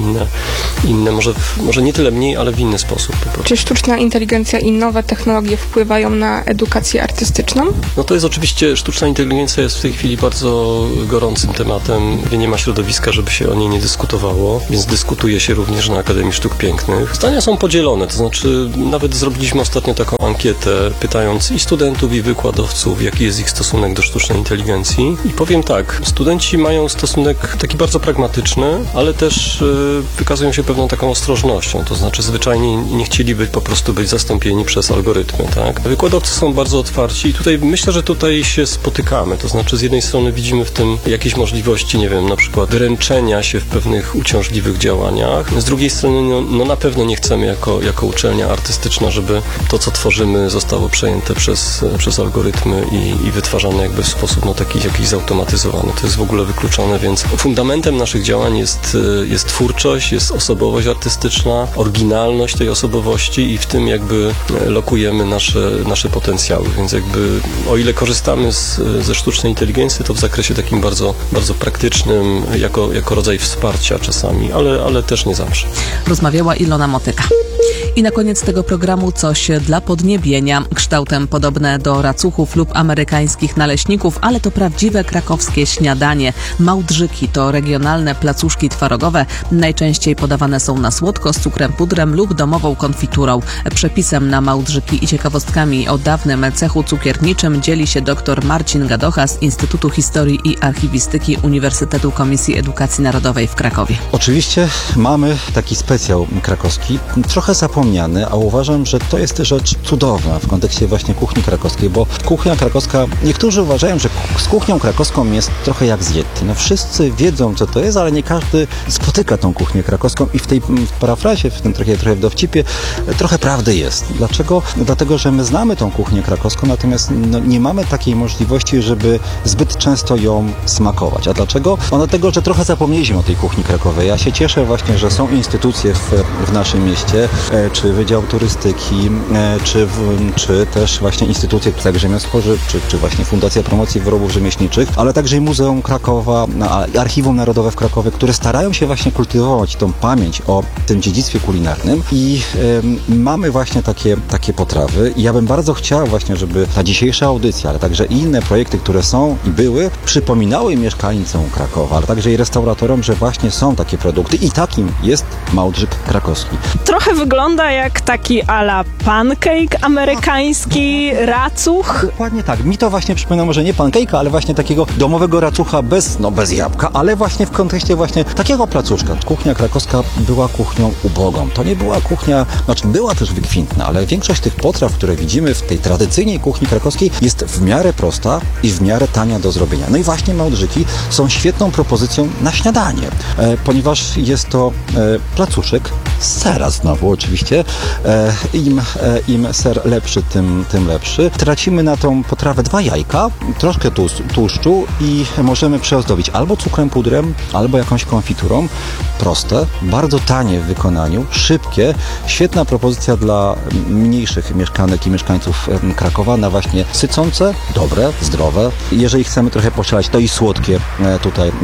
inne może nie tyle mniej, ale w inny sposób po prostu. Czy sztuczna inteligencja i nowe technologie wpływają na edukację artystyczną? No to jest oczywiście, sztuczna inteligencja jest w tej chwili bardzo gorącym tematem. Nie ma środowiska, żeby się o niej nie dyskutowało, więc dyskutuje się również na Akademii Sztuk Pięknych. Zdania są podzielone, to znaczy nawet zrobiliśmy ostatnio taką ankietę, pytając i studentów, i wykładowców, jaki jest ich stosunek do sztucznej inteligencji. I powiem tak, studenci mają stosunek taki bardzo pragmatyczny, ale też wykazują się pewną taką ostrożnością, to znaczy zwyczajnie nie chcieliby po prostu być zastąpieni przez algorytmy, tak? Wykładowcy są bardzo otwarci i tutaj myślę, że tutaj się spotykamy, to znaczy z jednej strony widzimy w tym jakieś możliwości, nie wiem, na przykład wyręczenia się w pewnych uciążliwych działaniach, z drugiej strony no na pewno nie chcemy jako uczelnia artystyczna, żeby to, co tworzymy, zostało przejęte przez algorytmy i wytwarzane jakby w sposób taki jakiś zautomatyzowany. To jest w ogóle wykluczone, więc fundamentem naszych działań jest twórczość, jest osobowość artystyczna, oryginalność tej osobowości i w tym jakby lokujemy nasze potencjały, więc jakby o ile korzystamy ze sztucznej inteligencji, to w zakresie takim bardzo, bardzo praktycznym, jako rodzaj wsparcia czasami, ale też nie zawsze. Rozmawiała Ilona Motyka. I na koniec tego programu coś dla podniebienia. Kształtem podobne do racuchów lub amerykańskich naleśników, ale to prawdziwe krakowskie śniadanie. Małdrzyki to regionalne placuszki twarogowe. Najczęściej podawane są na słodko, z cukrem pudrem lub domową konfiturą. Przepisem na małdrzyki i ciekawostkami o dawnym cechu cukierniczym dzieli się dr Marcin Gadocha z Instytutu Historii i Archiwistyki Uniwersytetu Komisji Edukacji Narodowej w Krakowie. Oczywiście mamy taki specjał krakowski, trochę zapomniany, a uważam, że to jest rzecz cudowna w kontekście właśnie kuchni krakowskiej, bo kuchnia krakowska, niektórzy uważają, że z kuchnią krakowską jest trochę jak z Yeti. No wszyscy wiedzą, co to jest, ale nie każdy spotyka tą kuchnię krakowską i w tej parafrazie, w tym trochę w dowcipie, trochę prawdy jest. Dlaczego? No dlatego, że my znamy tą kuchnię krakowską, natomiast nie mamy takiej możliwości, żeby zbyt często ją smakować. A dlaczego? Dlatego, że trochę zapomnieliśmy o tej kuchni krakowej. Ja się cieszę właśnie, że są instytucje w naszym mieście, czy Wydział Turystyki, czy też właśnie instytucje rzemiosł spożywczych, czy właśnie Fundacja Promocji Wyrobów Rzemieślniczych, ale także i Muzeum Krakowa, Archiwum Narodowe w Krakowie, które starają się właśnie kultywować tą pamięć o tym dziedzictwie kulinarnym i mamy właśnie takie potrawy. I ja bym bardzo chciał właśnie, żeby ta dzisiejsza audycja, ale także i inne projekty, które są i były, przypominały mieszkańcom Krakowa, ale także i restauratorom, że właśnie są takie produkty i takim jest małdrzyk krakowski. Trochę wygląda jak taki a la pancake amerykański, racuch. Dokładnie tak. Mi to właśnie przypomina może nie pancake'a, ale właśnie takiego domowego racucha bez jabłka, ale właśnie w kontekście właśnie takiego placuszka. Kuchnia krakowska była kuchnią ubogą. To nie była kuchnia, była też wykwintna, ale większość tych potraw, które widzimy w tej tradycyjnej kuchni krakowskiej, jest w miarę prosta i w miarę tania do zrobienia. No i właśnie małdrzyki są świetną propozycją na śniadanie, ponieważ jest to placuszek z sera znowu oczywiście. Im ser lepszy, tym lepszy. Tracimy na tą potrawę 2 jajka, troszkę tłuszczu i możemy przeozdobić albo cukrem pudrem, albo jakąś konfiturą. Proste, bardzo tanie w wykonaniu, szybkie, świetna propozycja dla mniejszych mieszkanek i mieszkańców Krakowa na właśnie sycące, dobre, zdrowe. Jeżeli chcemy trochę poszaleć, to i słodkie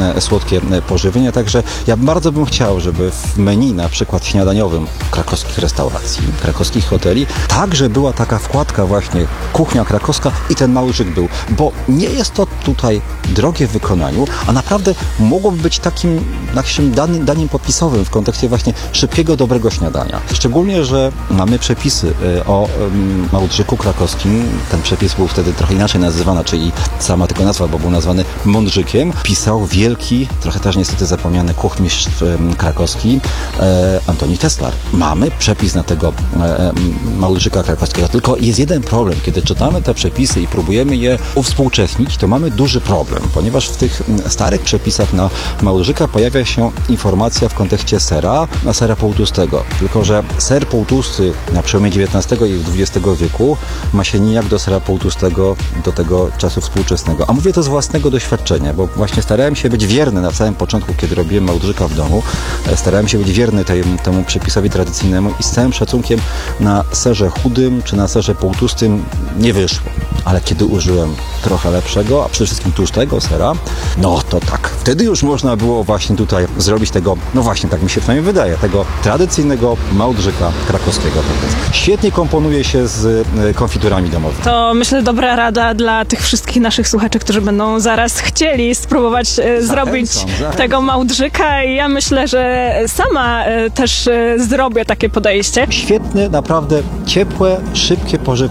pożywienie. Także ja bardzo bym chciał, żeby w menu na przykład śniadaniowym krakowskich restauracji restauracji, krakowskich hoteli, także była taka wkładka właśnie kuchnia krakowska i ten małżyk był, bo nie jest to tutaj drogie w wykonaniu, a naprawdę mogłoby być takim daniem popisowym w kontekście właśnie szybkiego, dobrego śniadania. Szczególnie, że mamy przepisy o małdrzyku krakowskim. Ten przepis był wtedy trochę inaczej nazywany, czyli sama tylko nazwa, bo był nazwany mądrzykiem. Pisał wielki, trochę też niestety zapomniany kuchmistrz krakowski Antoni Teslar. Mamy przepis na tego małdrzyka krakowskiego, tylko jest jeden problem. Kiedy czytamy te przepisy i próbujemy je uwspółcześnić, to mamy duży problem, ponieważ w tych starych przepisach na małdrzyka pojawia się informacja w kontekście sera, na sera półtłustego. Tylko że ser półtłusty na przełomie XIX i XX wieku ma się nijak do sera półtłustego do tego czasu współczesnego. A mówię to z własnego doświadczenia, bo właśnie starałem się być wierny na samym początku, kiedy robiłem małdrzyka w domu. Starałem się być wierny temu przepisowi tradycyjnemu i z całym szacunkiem na serze chudym czy na serze półtłustym nie wyszło. Ale kiedy użyłem trochę lepszego, a przede wszystkim tłustego sera, no to tak, wtedy już można było właśnie tutaj zrobić tego, no właśnie tak mi się przynajmniej wydaje, tego tradycyjnego małdrzyka krakowskiego. Świetnie komponuje się z konfiturami domowymi. To myślę dobra rada dla tych wszystkich naszych słuchaczy, którzy będą zaraz chcieli spróbować zrobić tego małdrzyka i ja myślę, że sama też zrobię takie podejście. Świetne, naprawdę ciepłe, szybkie